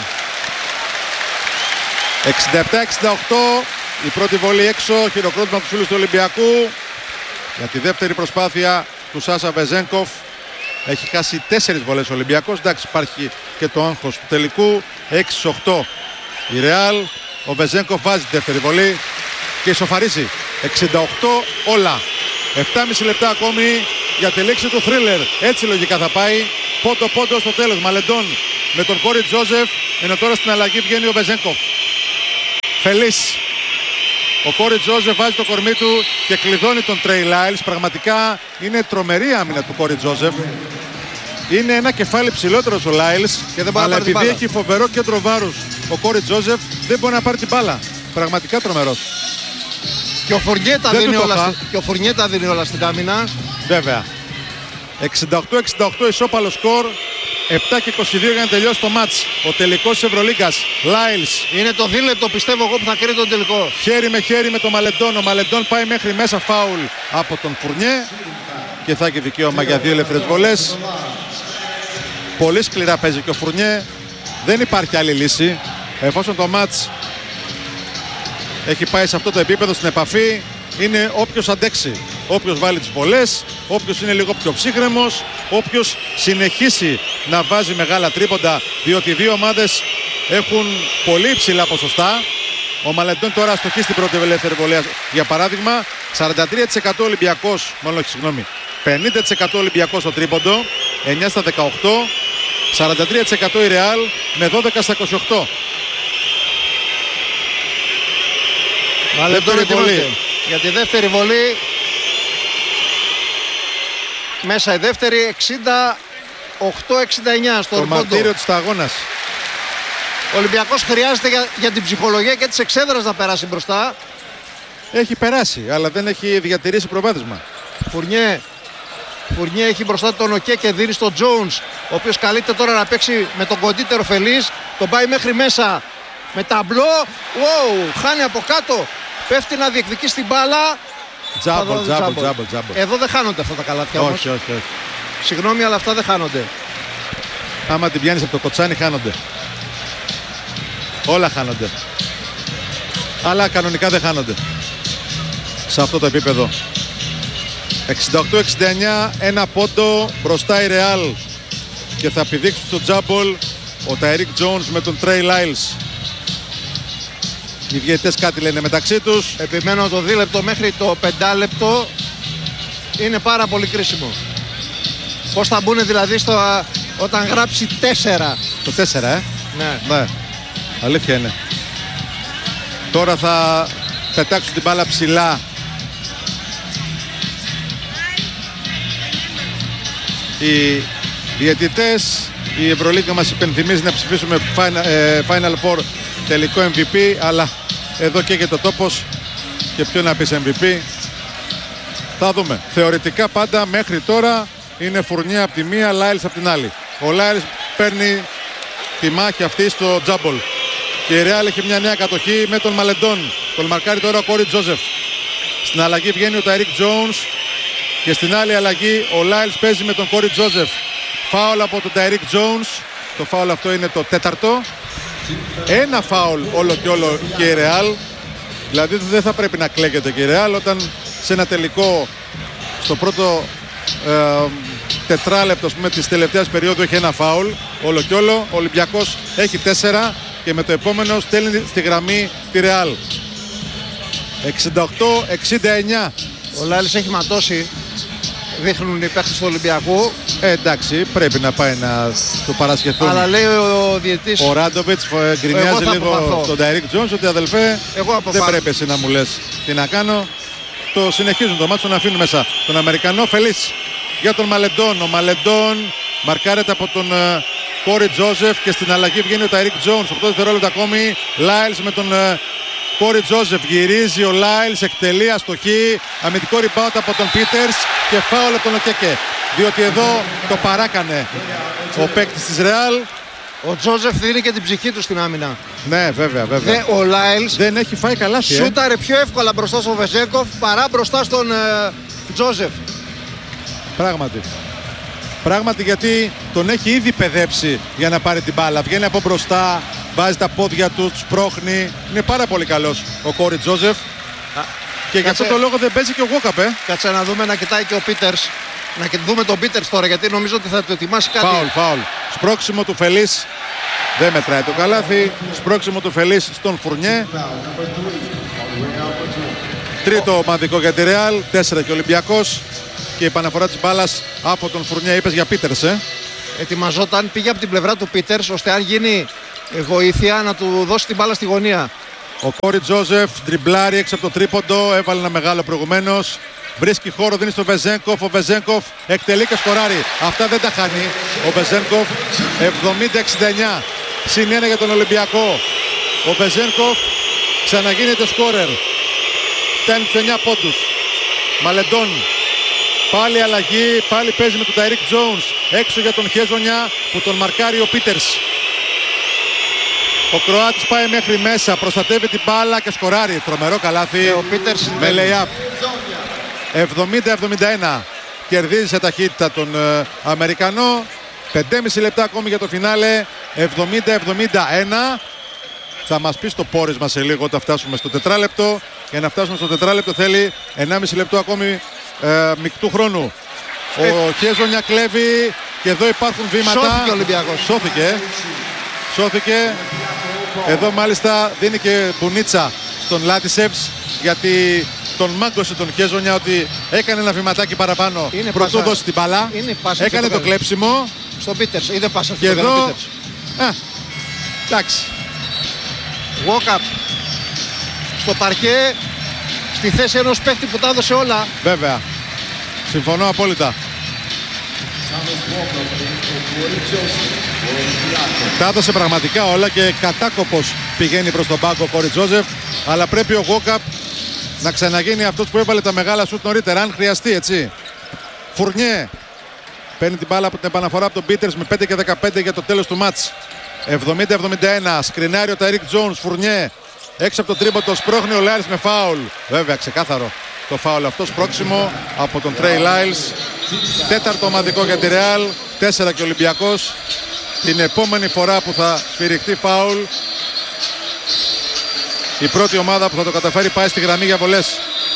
67-68. Η πρώτη βολή έξω. Χειροκρότημα από τους φίλους του Ολυμπιακού. Για τη δεύτερη προσπάθεια του Σάσα Βεζένκοφ. Έχει χάσει 4 βολές ο Ολυμπιακός. Εντάξει, υπάρχει και το άγχος του τελικού. 6-8 η Ρεάλ. Ο Βεζένκοφ βάζει τη δεύτερη βολή και ισοφαρίζει. 68 όλα. 7,5 λεπτά ακόμη για τη λήξη του θρίλερ. Έτσι λογικά θα πάει. Πόντο στο τέλος. Μαλεντών με τον Κόρι Τζόζεφ. Ενώ τώρα στην αλλαγή βγαίνει ο Βεζένκοφ. Φελής. Ο Κόρι Τζόζεφ βάζει το κορμί του και κλειδώνει τον Τρέι Λάιλς. Πραγματικά είναι τρομερή άμυνα του Κόρι Τζόζεφ. Είναι ένα κεφάλι ψηλότερος ο Λάιλς, αλλά επειδή έχει φοβερό κέντρο βάρους ο Κόρι Τζόζεφ δεν μπορεί να πάρει την μπάλα. Πραγματικά τρομερός. Και ο Φουρνιέτα δίνει όλα στην άμυνα. Βέβαια. 68-68 ισόπαλο σκορ. 7 και 22 για να τελειώσει το μάτς. Ο τελικός της Ευρωλίγκας. Λάιλς. Είναι το δίλεπτο πιστεύω εγώ που θα κρίνει τον τελικό. Χέρι με χέρι με τον Μαλεντόν. Ο Μαλεντόν πάει μέχρι μέσα, φάουλ από τον Φουρνιέ. Και θα έχει δικαίωμα για 2 ελεύθερες βολές. Πολύ σκληρά παίζει και ο Φουρνιέ. Δεν υπάρχει άλλη λύση. Εφόσον το μάτς έχει πάει σε αυτό το επίπεδο στην επαφή, είναι όποιος αντέξει. Όποιος βάλει τις βολές, όποιος είναι λίγο πιο ψύχρεμος, όποιος συνεχίσει να βάζει μεγάλα τρίποντα, διότι οι δύο ομάδες έχουν πολύ υψηλά ποσοστά. Ο Μαλεντόν τώρα αστοχεί στην πρώτη ελεύθερη βολή. Για παράδειγμα, 43% Ολυμπιακός, μάλλον όχι, συγγνώμη, 50% Ολυμπιακός στο τρίποντο, 9 στα 18, 43% η Ρεάλ με 12 στα 28. Μαλεντόν βολή. Για τη δεύτερη βολή. Μέσα η δεύτερη, 68-69 στο το μαρτύριο της αγώνας. Ο Ολυμπιακός χρειάζεται για την ψυχολογία και της εξέδρας να περάσει μπροστά. Έχει περάσει, αλλά δεν έχει διατηρήσει προβάδισμα. Φουρνιέ έχει μπροστά τον Οκέ και δίνει στον Jones, ο οποίος καλείται τώρα να παίξει με τον κοντύτερο Φελής. Τον πάει μέχρι μέσα με ταμπλό. Χάνει από κάτω. Πέφτει να διεκδικεί την μπάλα. Τζάμπολ. Εδώ δεν χάνονται αυτά τα καλάθια όμως. Όχι. Συγγνώμη, αλλά αυτά δεν χάνονται. Άμα την πιάνεις από το κοτσάνι χάνονται. Όλα χάνονται. Αλλά κανονικά δεν χάνονται. Σε αυτό το επίπεδο. 68-69, ένα πόντο μπροστά η Ρεάλ. Και θα πηδήξει στο τζάμπολ ο Ταϊρίκ Τζόουνς με τον Τρέι Λάιλς. Οι διαιτητές κάτι λένε μεταξύ τους. Επιμένω το 2 λεπτό μέχρι το 5 λεπτό είναι πάρα πολύ κρίσιμο. Πώς θα μπουν δηλαδή όταν γράψει 4. Το 4, Ναι. Αλήθεια είναι. Τώρα θα πετάξουν την μπάλα ψηλά. Οι διαιτητές, η Ευρωλίγκα μας υπενθυμίζει να ψηφίσουμε Final Four τελικό MVP, αλλά εδώ καίγεται το τόπος και ποιο να πεις MVP. Θα δούμε. Θεωρητικά πάντα μέχρι τώρα είναι Φουρνιέ από τη μία, Λάιλς από την άλλη. Ο Λάιλς παίρνει τη μάχη αυτή στο τζάμπολ. Και η Ρεάλ έχει μια νέα κατοχή με τον Μαλεντόν. Τον μαρκάρει τώρα ο Κόρι Τζόζεφ. Στην αλλαγή βγαίνει ο Ταϊρίκ Τζόουνς. Και στην άλλη αλλαγή ο Λάιλς παίζει με τον Κόρι Τζόζεφ. Φάουλ από τον Ταϊρίκ Τζόουνς. Το φάουλ αυτό είναι το 4ο. Ένα φάουλ όλο και όλο και η Ρεάλ. Δηλαδή δεν θα πρέπει να κλαίγεται και η Ρεάλ όταν σε ένα τελικό στο πρώτο τετράλεπτο της τελευταίας περίοδου έχει ένα φάουλ. Όλο και όλο. Ο Ολυμπιακός έχει 4 και με το επόμενο στέλνει στη γραμμή τη Ρεάλ. 68-69. Ο Λάιλς έχει ματώσει. Δείχνουν οι παίκτες του Ολυμπιακού. Εντάξει, πρέπει να πάει να το παρασχεθούν. Αλλά λέει ο διαιτητής. Ο Ράντοβιτς γκρινιάζει λίγο τον Ταϊρίκ Τζόουνς ότι αδελφέ, δεν πρέπει εσύ να μου λες τι να κάνω. Το συνεχίζουν το μάτσο, να αφήνουν μέσα τον Αμερικανό. Φελής για τον Μαλεντόν. Ο Μαλεντόν μαρκάρεται από τον Κόρι Τζόζεφ και στην αλλαγή βγαίνει ο Ταϊρίκ Τζόουνς. 8 δευτερόλεπτα ακόμη. Λάιλς με τον Κόρι Τζόζεφ. Γυρίζει ο Λάιλς, εκτελεί αστοχή. Αμυντικό rebound από τον Πίτερς και φάουλ από τον Οκέκε. Διότι εδώ το παράκανε ο παίκτης της Ρεάλ. Ο Τζόζεφ δίνει και την ψυχή του στην άμυνα. Ναι, βέβαια. Ο Λάιλς δεν έχει φάει καλά. Σούταρε πιο εύκολα μπροστά στον Βεζέγκοφ παρά μπροστά στον Τζόζεφ. Πράγματι γιατί τον έχει ήδη παιδέψει για να πάρει την μπάλα. Βγαίνει από μπροστά, βάζει τα πόδια του, σπρώχνει. Είναι πάρα πολύ καλός ο Κόρι Τζόζεφ. Και για αυτό το λόγο δεν παίζει και ο Γουόκαπ. Κάτσε να δούμε να κοιτάει και ο Πίτερς. Να δούμε τον Πίτερς τώρα, γιατί νομίζω ότι θα του ετοιμάσει κάτι. Φάουλ. Σπρώξιμο του Φελής. Δεν μετράει το καλάθι. Σπρώξιμο του Φελής στον Φουρνιέ. Τρίτο ομαδικό για τη Ρεάλ. 4 και Ολυμπιακός. Και η επαναφορά της μπάλας από τον Φουρνιέ. Είπες για Πίτερς, Ετοιμαζόταν, πήγε από την πλευρά του Πίτερς, ώστε αν γίνει βοήθεια να του δώσει την μπάλα στη γωνία. Ο Κόρι Τζόζεφ τριμπλάρει έξω από το τρίποντο. Έβαλε ένα μεγάλο προηγουμένως. Βρίσκει χώρο, δίνει στο Βεζέγκοφ. Ο Βεζέγκοφ εκτελεί και σκοράρει. Αυτά δεν τα χάνει. Ο Βεζέγκοφ 70-69. Συν 1 για τον Ολυμπιακό. Ο Βεζέγκοφ ξαναγίνεται σκόρερ. Φτάνει τους 9 πόντους. Μαλεντόν. Πάλι αλλαγή. Πάλι παίζει με τον Ταϊρίκ Τζόουνς. έξω για τον Χέζονια που τον μαρκάρει ο Πίτερς. Ο Κροάτης πάει μέχρι μέσα, προστατεύει την μπάλα και σκοράρει. Τρομερό καλάθι με lay-up. 70-71. Κερδίζει σε ταχύτητα τον Αμερικανό. 5,5 λεπτά ακόμη για το φινάλε. 70-71. Θα μας πει στο πόρισμα σε λίγο όταν φτάσουμε στο τετράλεπτο. Για να φτάσουμε στο τετράλεπτο θέλει 1,5 λεπτό ακόμη μεικτού χρόνου. Ο Χέζονια κλέβει και εδώ υπάρχουν βήματα. Σώθηκε ο Ολυμπιακός. Σώθηκε. Εδώ μάλιστα δίνει και μπουνίτσα στον Λάτισεβς, γιατί τον μάγκωσε τον Χέζονια ότι έκανε ένα βηματάκι παραπάνω πρωτού δώσει την μπάλα. Έκανε το κλέψιμο. Στον Πίτερς, είδε πάσα αυτό και το εδώ. Πίτερς. Εντάξει. Walk-up στο παρκέ, στη θέση ενός παίχτη που τα έδωσε όλα. Βέβαια. Συμφωνώ απόλυτα. Τα έδωσε πραγματικά όλα και κατάκοπος πηγαίνει προς τον πάγκο ο Κόρι Τζόζεφ, αλλά πρέπει ο Walk-up να ξαναγίνει αυτός που έβαλε τα μεγάλα σουτ νωρίτερα, αν χρειαστεί, έτσι. Φουρνιέ παίρνει την μπάλα από την επαναφορά από τον Πίτερς με 5 και 15 για το τέλος του μάτς. 70-71. Σκρινάρει ο Ταϊρίκ Τζόουνς. Φουρνιέ έξω από το τρίποντο, σπρώχνει ο Λάιλς με φάουλ. Βέβαια, ξεκάθαρο το φάουλ αυτό, σπρώξιμο από τον Τρέι Λάιλς. Τέταρτο ομαδικό για τη Ρεάλ. 4 και Ολυμπιακός. Την επόμενη φορά που θα σφυριχτεί φάουλ, η πρώτη ομάδα που θα το καταφέρει πάει στη γραμμή για βολές.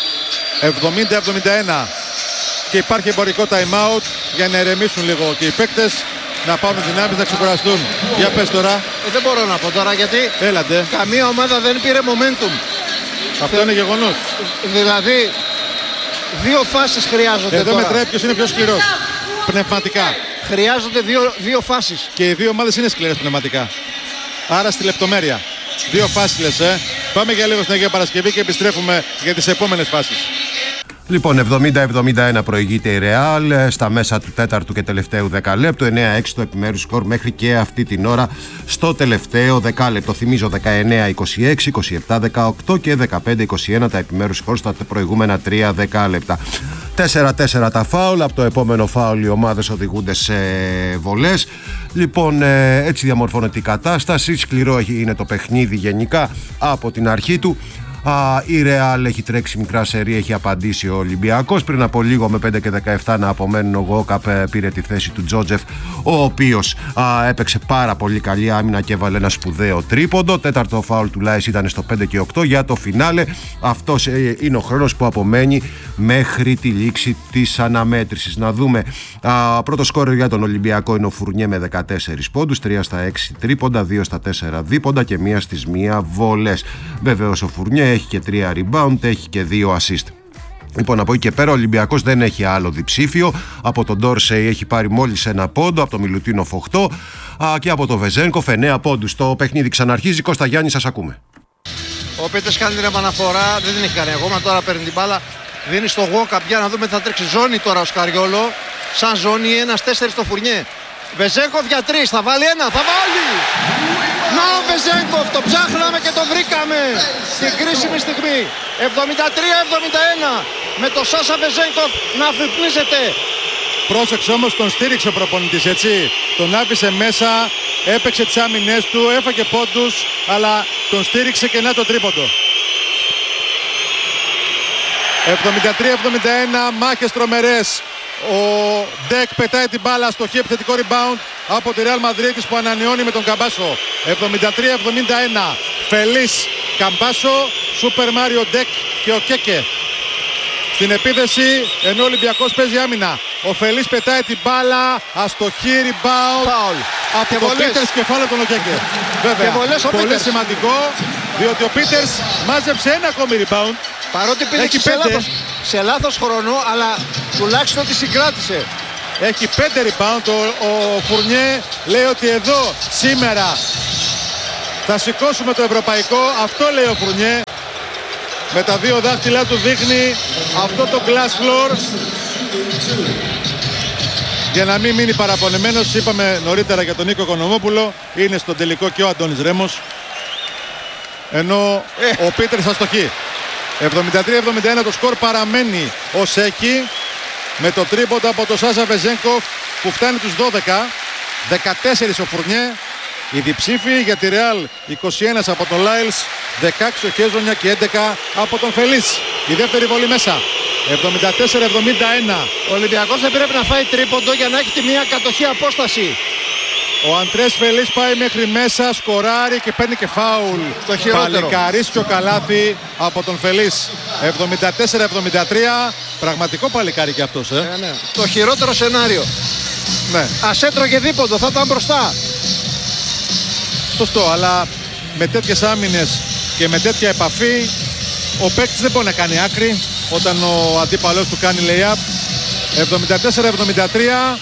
70-71. Και υπάρχει εμπορικό time out για να ερεμήσουν λίγο και οι παίκτες, να πάρουν δυνάμεις, να ξεκουραστούν. Για πες τώρα. Δεν μπορώ να πω τώρα γιατί καμία ομάδα δεν πήρε momentum. Αυτό είναι γεγονός. Δηλαδή, δύο φάσεις χρειάζονται. Εδώ τώρα μετράει ποιος είναι πιο σκληρός πνευματικά. Χρειάζονται δύο φάσεις. Και οι δύο ομάδες είναι σκληρές πνευματικά. Άρα στη λεπτομέρεια. Δύο φάσεις λες, Πάμε για λίγο στην Αγία Παρασκευή και επιστρέφουμε για τις επόμενες φάσεις. Λοιπόν, 70-71 προηγείται η Ρεάλ στα μέσα του τέταρτου και τελευταίου δεκαλέπτου. 9-6 το επιμέρους σκορ μέχρι και αυτή την ώρα στο τελευταίο δεκάλεπτο. Θυμίζω 19-26, 27-18 και 15-21 τα επιμέρους σκορ στα προηγούμενα 3 δεκάλεπτα. 4-4 τα φάουλ. Από το επόμενο φάουλ οι ομάδες οδηγούνται σε βολές. Λοιπόν, έτσι διαμορφώνεται η κατάσταση. Σκληρό είναι το παιχνίδι γενικά από την αρχή του. Η Ρεάλ έχει τρέξει μικρά σερί, έχει απαντήσει ο Ολυμπιακός. Πριν από λίγο με 5 και 17 να απομένουν, ο Γόκαπ πήρε τη θέση του Τζότζεφ, ο οποίος έπαιξε πάρα πολύ καλή άμυνα και έβαλε ένα σπουδαίο τρίποντο. Τέταρτο φάουλ του Λάις ήταν στο 5 και 8 για το φινάλε. Αυτός είναι ο χρόνος που απομένει μέχρι τη λήξη της αναμέτρησης. Να δούμε. Πρώτο σκόρερ για τον Ολυμπιακό είναι ο Φουρνιέ με 14 πόντους, 3 στα 6 τρίποντα, 2 στα 4 δίποντα και 1 στις 1 βολές. Βεβαίως ο Φουρνιέ έχει και 3 rebound, έχει και 2 assist. Λοιπόν, από εκεί και πέρα ο Ολυμπιακός δεν έχει άλλο διψήφιο. Από τον Ντόρσεϊ έχει πάρει μόλις 1 πόντο, από τον Μιλουτίνοφ 8 και από τον Βεζένκοφ 9 πόντους. Το παιχνίδι ξαναρχίζει. Κώστα Γιάννη, σας ακούμε. Ο Πίτερς κάνει την επαναφορά, δεν την έχει κάνει ακόμα. Τώρα παίρνει την μπάλα, δίνει στο Walk-up για να δούμε τι θα τρέξει. Ζώνη τώρα ο Σκαριόλο. Σαν ζώνη 1-4 στο Φουρνιέ. Βεζένκοφ για 3, θα βάλει ένα, θα βάλει! Να ο Βεζένκοφ, το ψάχναμε και το βρήκαμε στην κρίσιμη στιγμή. 73-71 με το Σάσα Βεζένκοφ να αφυπνίζεται. Πρόσεξε όμως, τον στήριξε ο προπονητής, έτσι. Τον άφησε μέσα, έπαιξε τις άμυνες του, έφαγε πόντους, αλλά τον στήριξε και να το τρίποντο. 73-71, μάχες τρομερές. Ο Ντεκ πετάει την μπάλα στο χι, επιθετικό rebound από τη Real Madrid που ανανεώνει με τον Καμπάσο. 73-71. Φελίς, Καμπάσο, Σούπερ Μάριο Ντεκ και ο Κέκε. Στην επίθεση, ενώ ο Ολυμπιακός παίζει άμυνα. Ο Φελίς πετάει την μπάλα, αστοχή, rebound από τον Πίτερς, κεφάλαιο τον Κέκε. Βέβαια, πολύ σημαντικό, διότι ο Πίτερς μάζεψε ένα ακόμη rebound. Παρότι πήγε σε λάθος χρόνο, αλλά τουλάχιστον τη συγκράτησε. Έχει 5 rebound. Ο Φουρνιέ λέει ότι εδώ σήμερα θα σηκώσουμε το ευρωπαϊκό. Αυτό λέει ο Φουρνιέ. Με τα δύο δάχτυλά του δείχνει αυτό το glass floor. Για να μην μείνει παραπονεμένος, είπαμε νωρίτερα για τον Νίκο Οικονομόπουλο, είναι στον τελικό και ο Αντώνης Ρέμος. Ενώ ο Πίτερς αστοχεί. 73-71 το σκορ παραμένει ως έχει, με το τρίποντο από το Σάσα Βεζένκοφ που φτάνει τους 12. 14 ο Φουρνιέ. Οι διψήφοι για τη Ρεάλ 21 από τον Λάιλς, 16 ο Χέζονια και 11 από τον Φελίς. Η δεύτερη βολή μέσα. 74-71. Ο Ολυμπιακός δεν πρέπει να φάει τρίποντο για να έχει τη μία κατοχή απόσταση. Ο Αντρές Φελίς πάει μέχρι μέσα, σκοράρει και παίρνει και φάουλ. Το χειρότερο. Παλικαρίσιο καλάθι από τον Φελίς. 74-73. Πραγματικό παλικάρι και αυτός. Ναι. Το χειρότερο σενάριο. Ναι. Ας έτρωγε δίποντο, θα ήταν μπροστά. Σωστό, αλλά με τέτοιες άμυνες και με τέτοια επαφή ο παίκτης δεν μπορεί να κάνει άκρη όταν ο αντίπαλος του κάνει lay-up. 74-73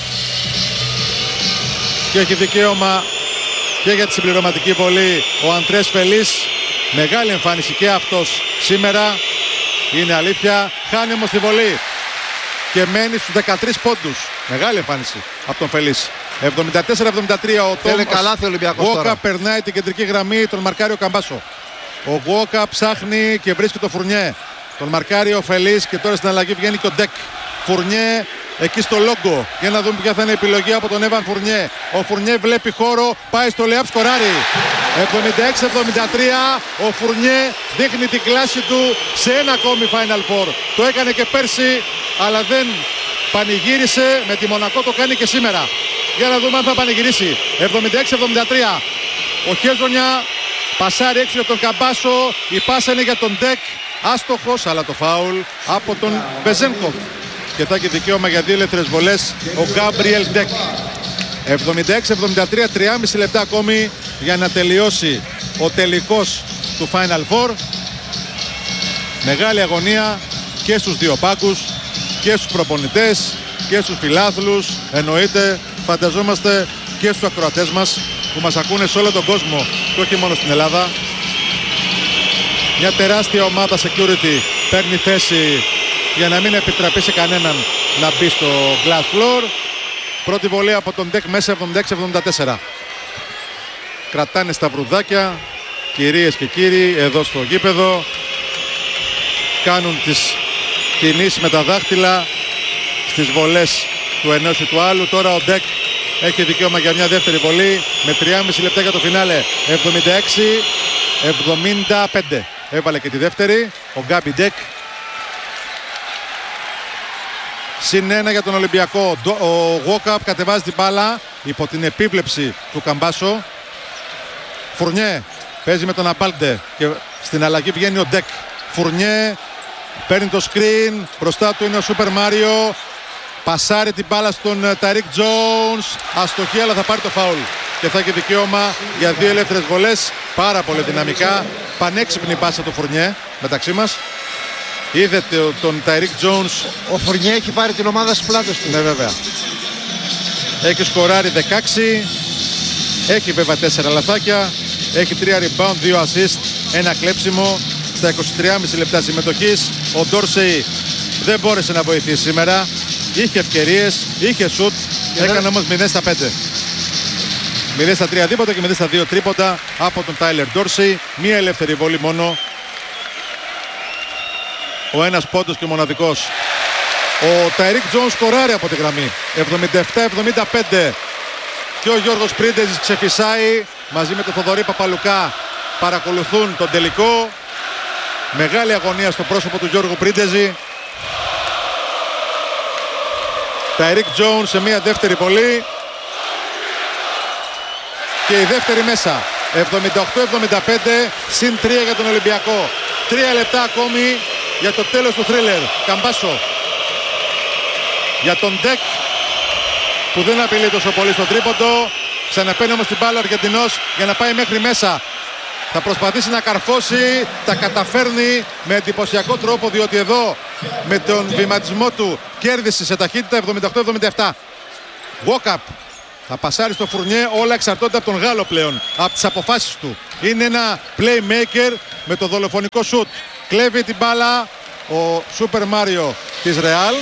και έχει δικαίωμα και για τη συμπληρωματική βολή ο Αντρές Φελίς. Μεγάλη εμφάνιση και αυτός σήμερα, είναι αλήθεια. Χάνει όμως τη βολή και μένει στους 13 πόντους. Μεγάλη εμφάνιση από τον Φελίς. 74-73 ο Γουόκα περνάει την κεντρική γραμμή, τον μαρκάρει ο Καμπάσο. Ο Γουόκα ψάχνει και βρίσκει το Φουρνιέ. Τον μαρκάρει ο Φελίς και τώρα στην αλλαγή βγαίνει και ο Ντεκ. Φουρνιέ εκεί στο λόγκο. Για να δούμε ποια θα είναι η επιλογή από τον Έβαν Φουρνιέ. Ο Φουρνιέ βλέπει χώρο, πάει στο lay-up, σκοράρει. 76-73. Ο Φουρνιέ δείχνει την κλάση του σε ένα ακόμη Final Four. Το έκανε και πέρσι, αλλά δεν πανηγύρισε. Με τη Μονακό το κάνει και σήμερα. Για να δούμε αν θα πανηγυρίσει. 76-73. Ο Χέζονια πασάρει έξω για τον Καμπάσο. Η πάσα είναι για τον Ντεκ. Άστοχος, αλλά το φάουλ από τον Μπεζένκοφ. Και θα έχει δικαίωμα για 2 ελεύθερες βολές ο Γκάμπριελ Ντεκ. 76-73, 3,5 λεπτά ακόμη για να τελειώσει ο τελικός του Final Four. Μεγάλη αγωνία και στους δύο πάγκους και στους προπονητές και στους φιλάθλους. Εννοείται, φανταζόμαστε και στους ακροατές μας που μας ακούνε σε όλο τον κόσμο και όχι μόνο στην Ελλάδα. Μια τεράστια ομάδα security παίρνει θέση για να μην επιτραπεί σε κανέναν να μπει στο glass floor. Πρώτη βολή από τον Ντεκ μέσα, 76-74. Κρατάνε στα βρουδάκια, κυρίες και κύριοι, εδώ στο γήπεδο. Κάνουν τις κινήσεις με τα δάχτυλα στις βολές του ενός ή του άλλου. Τώρα ο Ντεκ έχει δικαίωμα για μια δεύτερη βολή με 3,5 λεπτά για το φινάλε. 76-75. Έβαλε και τη δεύτερη ο Γκάμπι Ντεκ. Συν 1 για τον Ολυμπιακό. Ο Γουόκαπ κατεβάζει την μπάλα υπό την επίβλεψη του Καμπάσο. Φουρνιέ παίζει με τον Αμπάλντε και στην αλλαγή βγαίνει ο Ντεκ. Φουρνιέ παίρνει το screen, μπροστά του είναι ο Σούπερ Μάριο. Πασάρει την μπάλα στον Τάιρικ Τζόουνς. Αστοχή, αλλά θα πάρει το φάουλ και θα έχει δικαίωμα για 2 ελεύθερες βολές. Πάρα πολύ δυναμικά. Πανέξυπνη πάσα του Φουρνιέ μεταξύ μας. Είδε τον Τάιρικ Τζόουνς. Ο Φουρνιέ έχει πάρει την ομάδα στις πλάτες του. Ναι, βέβαια. Έχει σκοράρει 16. Έχει βέβαια 4 λαθάκια. Έχει 3 rebound, 2 assist, 1 κλέψιμο στα 23,5 λεπτά συμμετοχής. Ο Ντόρσεϊ δεν μπόρεσε να βοηθήσει σήμερα. Είχε ευκαιρίες, είχε σουτ. Έκανε όμως 0 στα 5. 0 στα 3 δίποτα και 0 στα 2 τρίποτα από τον Τάιλερ Ντόρσεϊ. Μία ελεύθερη βολή μόνο. Ο ένας πόντος και μοναδικός. Ο Τάιρικ Τζόουνς σκοράρει από τη γραμμή. 77-75. Και ο Γιώργος Πρίντεζης ξεφυσάει μαζί με τον Θοδωρή Παπαλουκά. Παρακολουθούν τον τελικό. Μεγάλη αγωνία στο πρόσωπο του Γιώργου Πρίντεζη. Τάιρικ Τζόουνς σε μια δεύτερη βολή. Και η δεύτερη μέσα. 78-75 συν 3 για τον Ολυμπιακό. 3 λεπτά ακόμη για το τέλος του θρίλερ. Καμπάσο για τον Ντεκ που δεν απειλεί τόσο πολύ στο τρίποντο. Ξαναπαίνει όμως την μπάλα ο Αργεντινός για να πάει μέχρι μέσα. Θα προσπαθήσει να καρφώσει. Τα καταφέρνει με εντυπωσιακό τρόπο, διότι εδώ με τον βηματισμό του κέρδισε σε ταχύτητα. 78-77. Walk-up. Θα πασάρει στο Φουρνιέ. Όλα εξαρτώνται από τον Γάλλο πλέον, από τις αποφάσεις του. Είναι ένα playmaker με το δολοφονικό σουτ. Κλέβει την μπάλα ο Σούπερ Μάριο της Ρεάλ.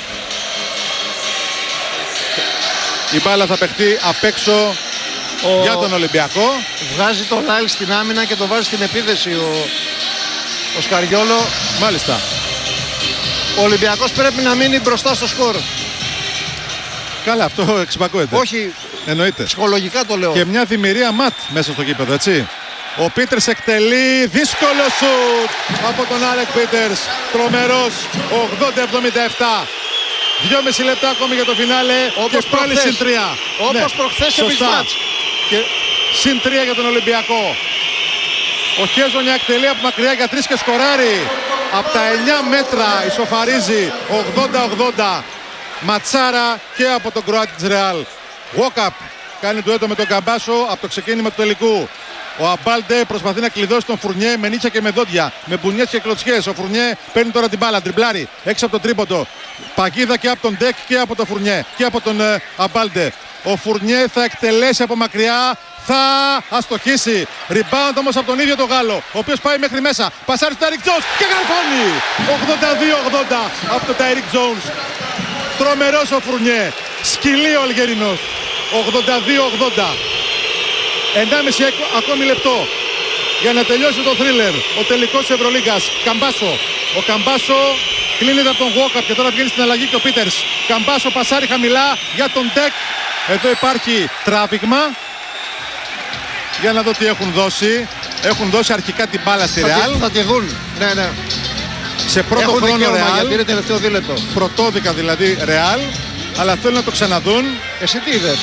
Η μπάλα θα παιχτεί απ' έξω για τον Ολυμπιακό. Βγάζει τον Λάιλ στην άμυνα και τον βάζει στην επίθεση ο Σκαριόλο. Μάλιστα. Ο Ολυμπιακός πρέπει να μείνει μπροστά στο σκορ. Καλά, αυτό εξυπακούεται. Όχι, εννοείται. Ψυχολογικά το λέω. Και μια δημιουργία ματ μέσα στο γήπεδο, έτσι. Ο Πίτερς εκτελεί δύσκολο σουτ από τον Άλεκ Πίτερς. Τρομερός, 80-77. 2,5 λεπτά ακόμη για το φινάλε. Όπως και πάλι συν 3. Όπως προχθές σε μάτς. Και συν 3 για τον Ολυμπιακό. Ο Χέζονια εκτελεί από μακριά για 3 και σκοράρει. Από τα 9 μέτρα ισοφαρίζει 80-80. Ματσάρα και από τον Κροάτη της Ρεάλ. Walkup κάνει ντουέτο με τον Καμπάσο από το ξεκίνημα του τελικού. Ο Αμπάλντε προσπαθεί να κλειδώσει τον Φουρνιέ με νύχια και με δόντια, με μπουνιές και κλωτσιές. Ο Φουρνιέ παίρνει τώρα την μπάλα, τριμπλάρει έξω από το τρίποντο. Παγίδα και από τον Ντεκ και από τον Φουρνιέ και από τον Αμπάλντε. Ο Φουρνιέ θα εκτελέσει από μακριά, θα αστοχίσει. Rebound όμως από τον ίδιο τον Γάλλο, ο οποίος πάει μέχρι μέσα. Πασάρει στο Τάιρικ Τζόουνς και καρφώνει. 82-80 από τον Τάιρικ Τζόουνς. Τρομερός ο Φουρνιέ. Σκυλί ο Αλγερινός. 82-80. 1,5 ακόμη λεπτό για να τελειώσει το θρίλερ. Ο τελικός της Ευρωλίγκας. Καμπάσο. Ο Καμπάσο κλείνεται από τον Walkup και τώρα βγαίνει στην αλλαγή και ο Πίτερς. Καμπάσο πασάρει χαμηλά για τον Ντεκ. Εδώ υπάρχει τράβηγμα. Για να δω τι έχουν δώσει. Έχουν δώσει αρχικά την μπάλα στη Ρεάλ. Θα τη δουν. Ναι. Σε πρώτο χρόνο Ρεάλ. Γιατί είναι τελευταίο δίλεπτο. Πρωτόδικα δηλαδή Ρεάλ. Αλλά θέλουν να το ξαναδούν. Εσύ τι είδες?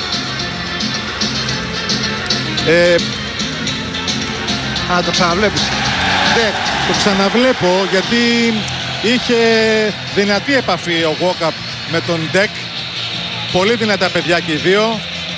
Το ξαναβλέπεις. Το ξαναβλέπω γιατί είχε δυνατή επαφή ο Walkup με τον Ντεκ. Πολύ δυνατά παιδιά και οι δύο.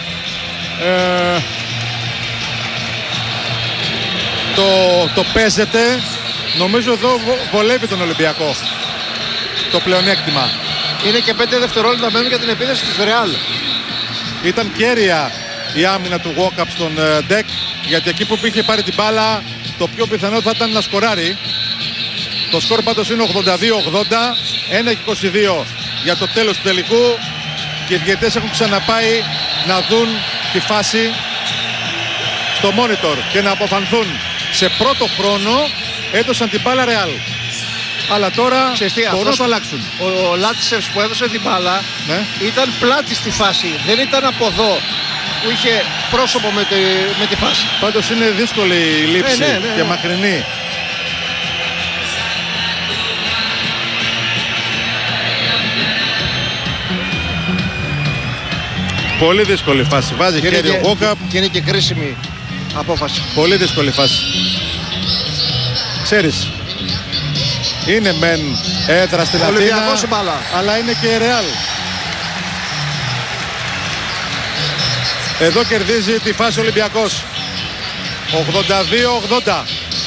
Το παίζεται. Νομίζω εδώ βολεύει τον Ολυμπιακό το πλεονέκτημα. Είναι και 5 δευτερόλεπτα μένουν για την επίθεση της Ρεάλ. Ήταν κέρια η άμυνα του Walkup στον Ντεκ, γιατί εκεί που είχε πάρει την μπάλα το πιο πιθανό θα ήταν να σκοράρει. Το σκορ πάντως είναι 82-80, 1-22 για το τέλος του τελικού και οι διαιτητές έχουν ξαναπάει να δουν τη φάση στο monitor και να αποφανθούν. Σε πρώτο χρόνο έδωσαν την μπάλα Ρεάλ, αλλά τώρα μπορούν να το αλλάξουν. Ο Λάτσεφς που έδωσε την μπάλα ήταν πλάτη στη φάση, δεν ήταν από εδώ που είχε πρόσωπο με τη φάση. Πάντως είναι δύσκολη η λήψη και μακρινή. Πολύ δύσκολη φάση. Βάζει χέρι ο Walkup. Και είναι και κρίσιμη απόφαση. Πολύ δύσκολη φάση. Ξέρεις, είναι μεν έδρα στην Αθήνα, αλλά είναι και Ρεάλ. Εδώ κερδίζει τη φάση ο Ολυμπιακός. 82-80.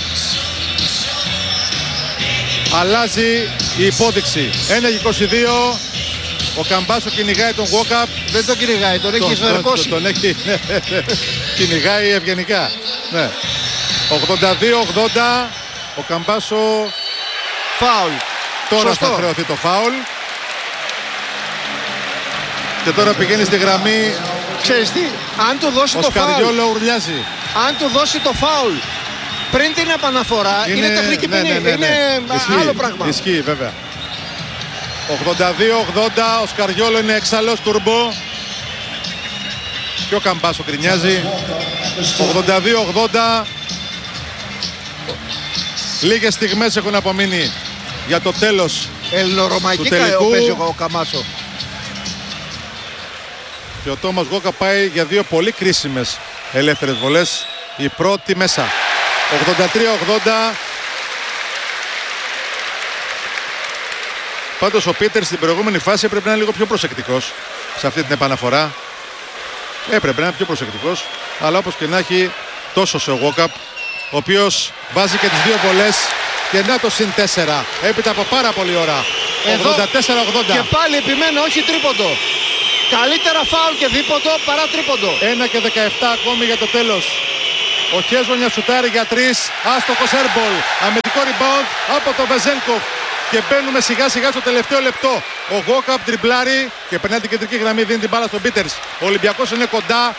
Αλλάζει η υπόδειξη. 1-22. Ο Καμπάσο κυνηγάει τον Walkup. Δεν τον κυνηγάει, τον έχει εισβερκώσει. Τον έχει, κυνηγάει ευγενικά. Ναι. 82-80. Ο Καμπάσο. Φάουλ. Τώρα θα χρεωθεί το φάουλ. Και τώρα πηγαίνει στη γραμμή. Ξέρεις τι, αν του δώσει το φάουλ. Ο Σκαριόλο ουρλιάζει. Αν του δώσει το φάουλ πριν την επαναφορά, είναι τεχνική ποινή. Είναι άλλο πράγμα. Ισχύει βέβαια. 82-80. Ο Σκαριόλο είναι εξαλός τουρμπό. Και ο Καμπάσο κρινιάζει. 82-80. Λίγες στιγμές έχουν απομείνει για το τέλος του τελικού. Παίζει ο Καμπάσο. Και ο Τόμας Walkup πάει για δύο πολύ κρίσιμες ελεύθερες βολές. Η πρώτη μέσα. 83-80. Πάντως ο Πίτερς στην προηγούμενη φάση έπρεπε να είναι λίγο πιο προσεκτικός σε αυτή την επαναφορά. Έπρεπε να είναι πιο προσεκτικός. Αλλά όπως και να έχει, τόσο σε ο Walkup, ο οποίος βάζει και τις δύο βολές. Και να το συν 4 έπειτα από πάρα πολλή ώρα. 84-80. Και πάλι επιμένω, όχι τρίποντο. Καλύτερα φάουλ και δίποντο παρά τρίποντο. 1 και 17 ακόμη για το τέλος. Ο Χέζονια σουτάρει για 3. Άστοχος airball. Αμυντικό rebound από τον Βεζένκοφ. Και μπαίνουμε σιγά σιγά στο τελευταίο λεπτό. Ο Walkup τριμπλάρει και περνάει την κεντρική γραμμή, δίνει την μπάλα στον Πίτερς. Ο Ολυμπιακός είναι κοντά.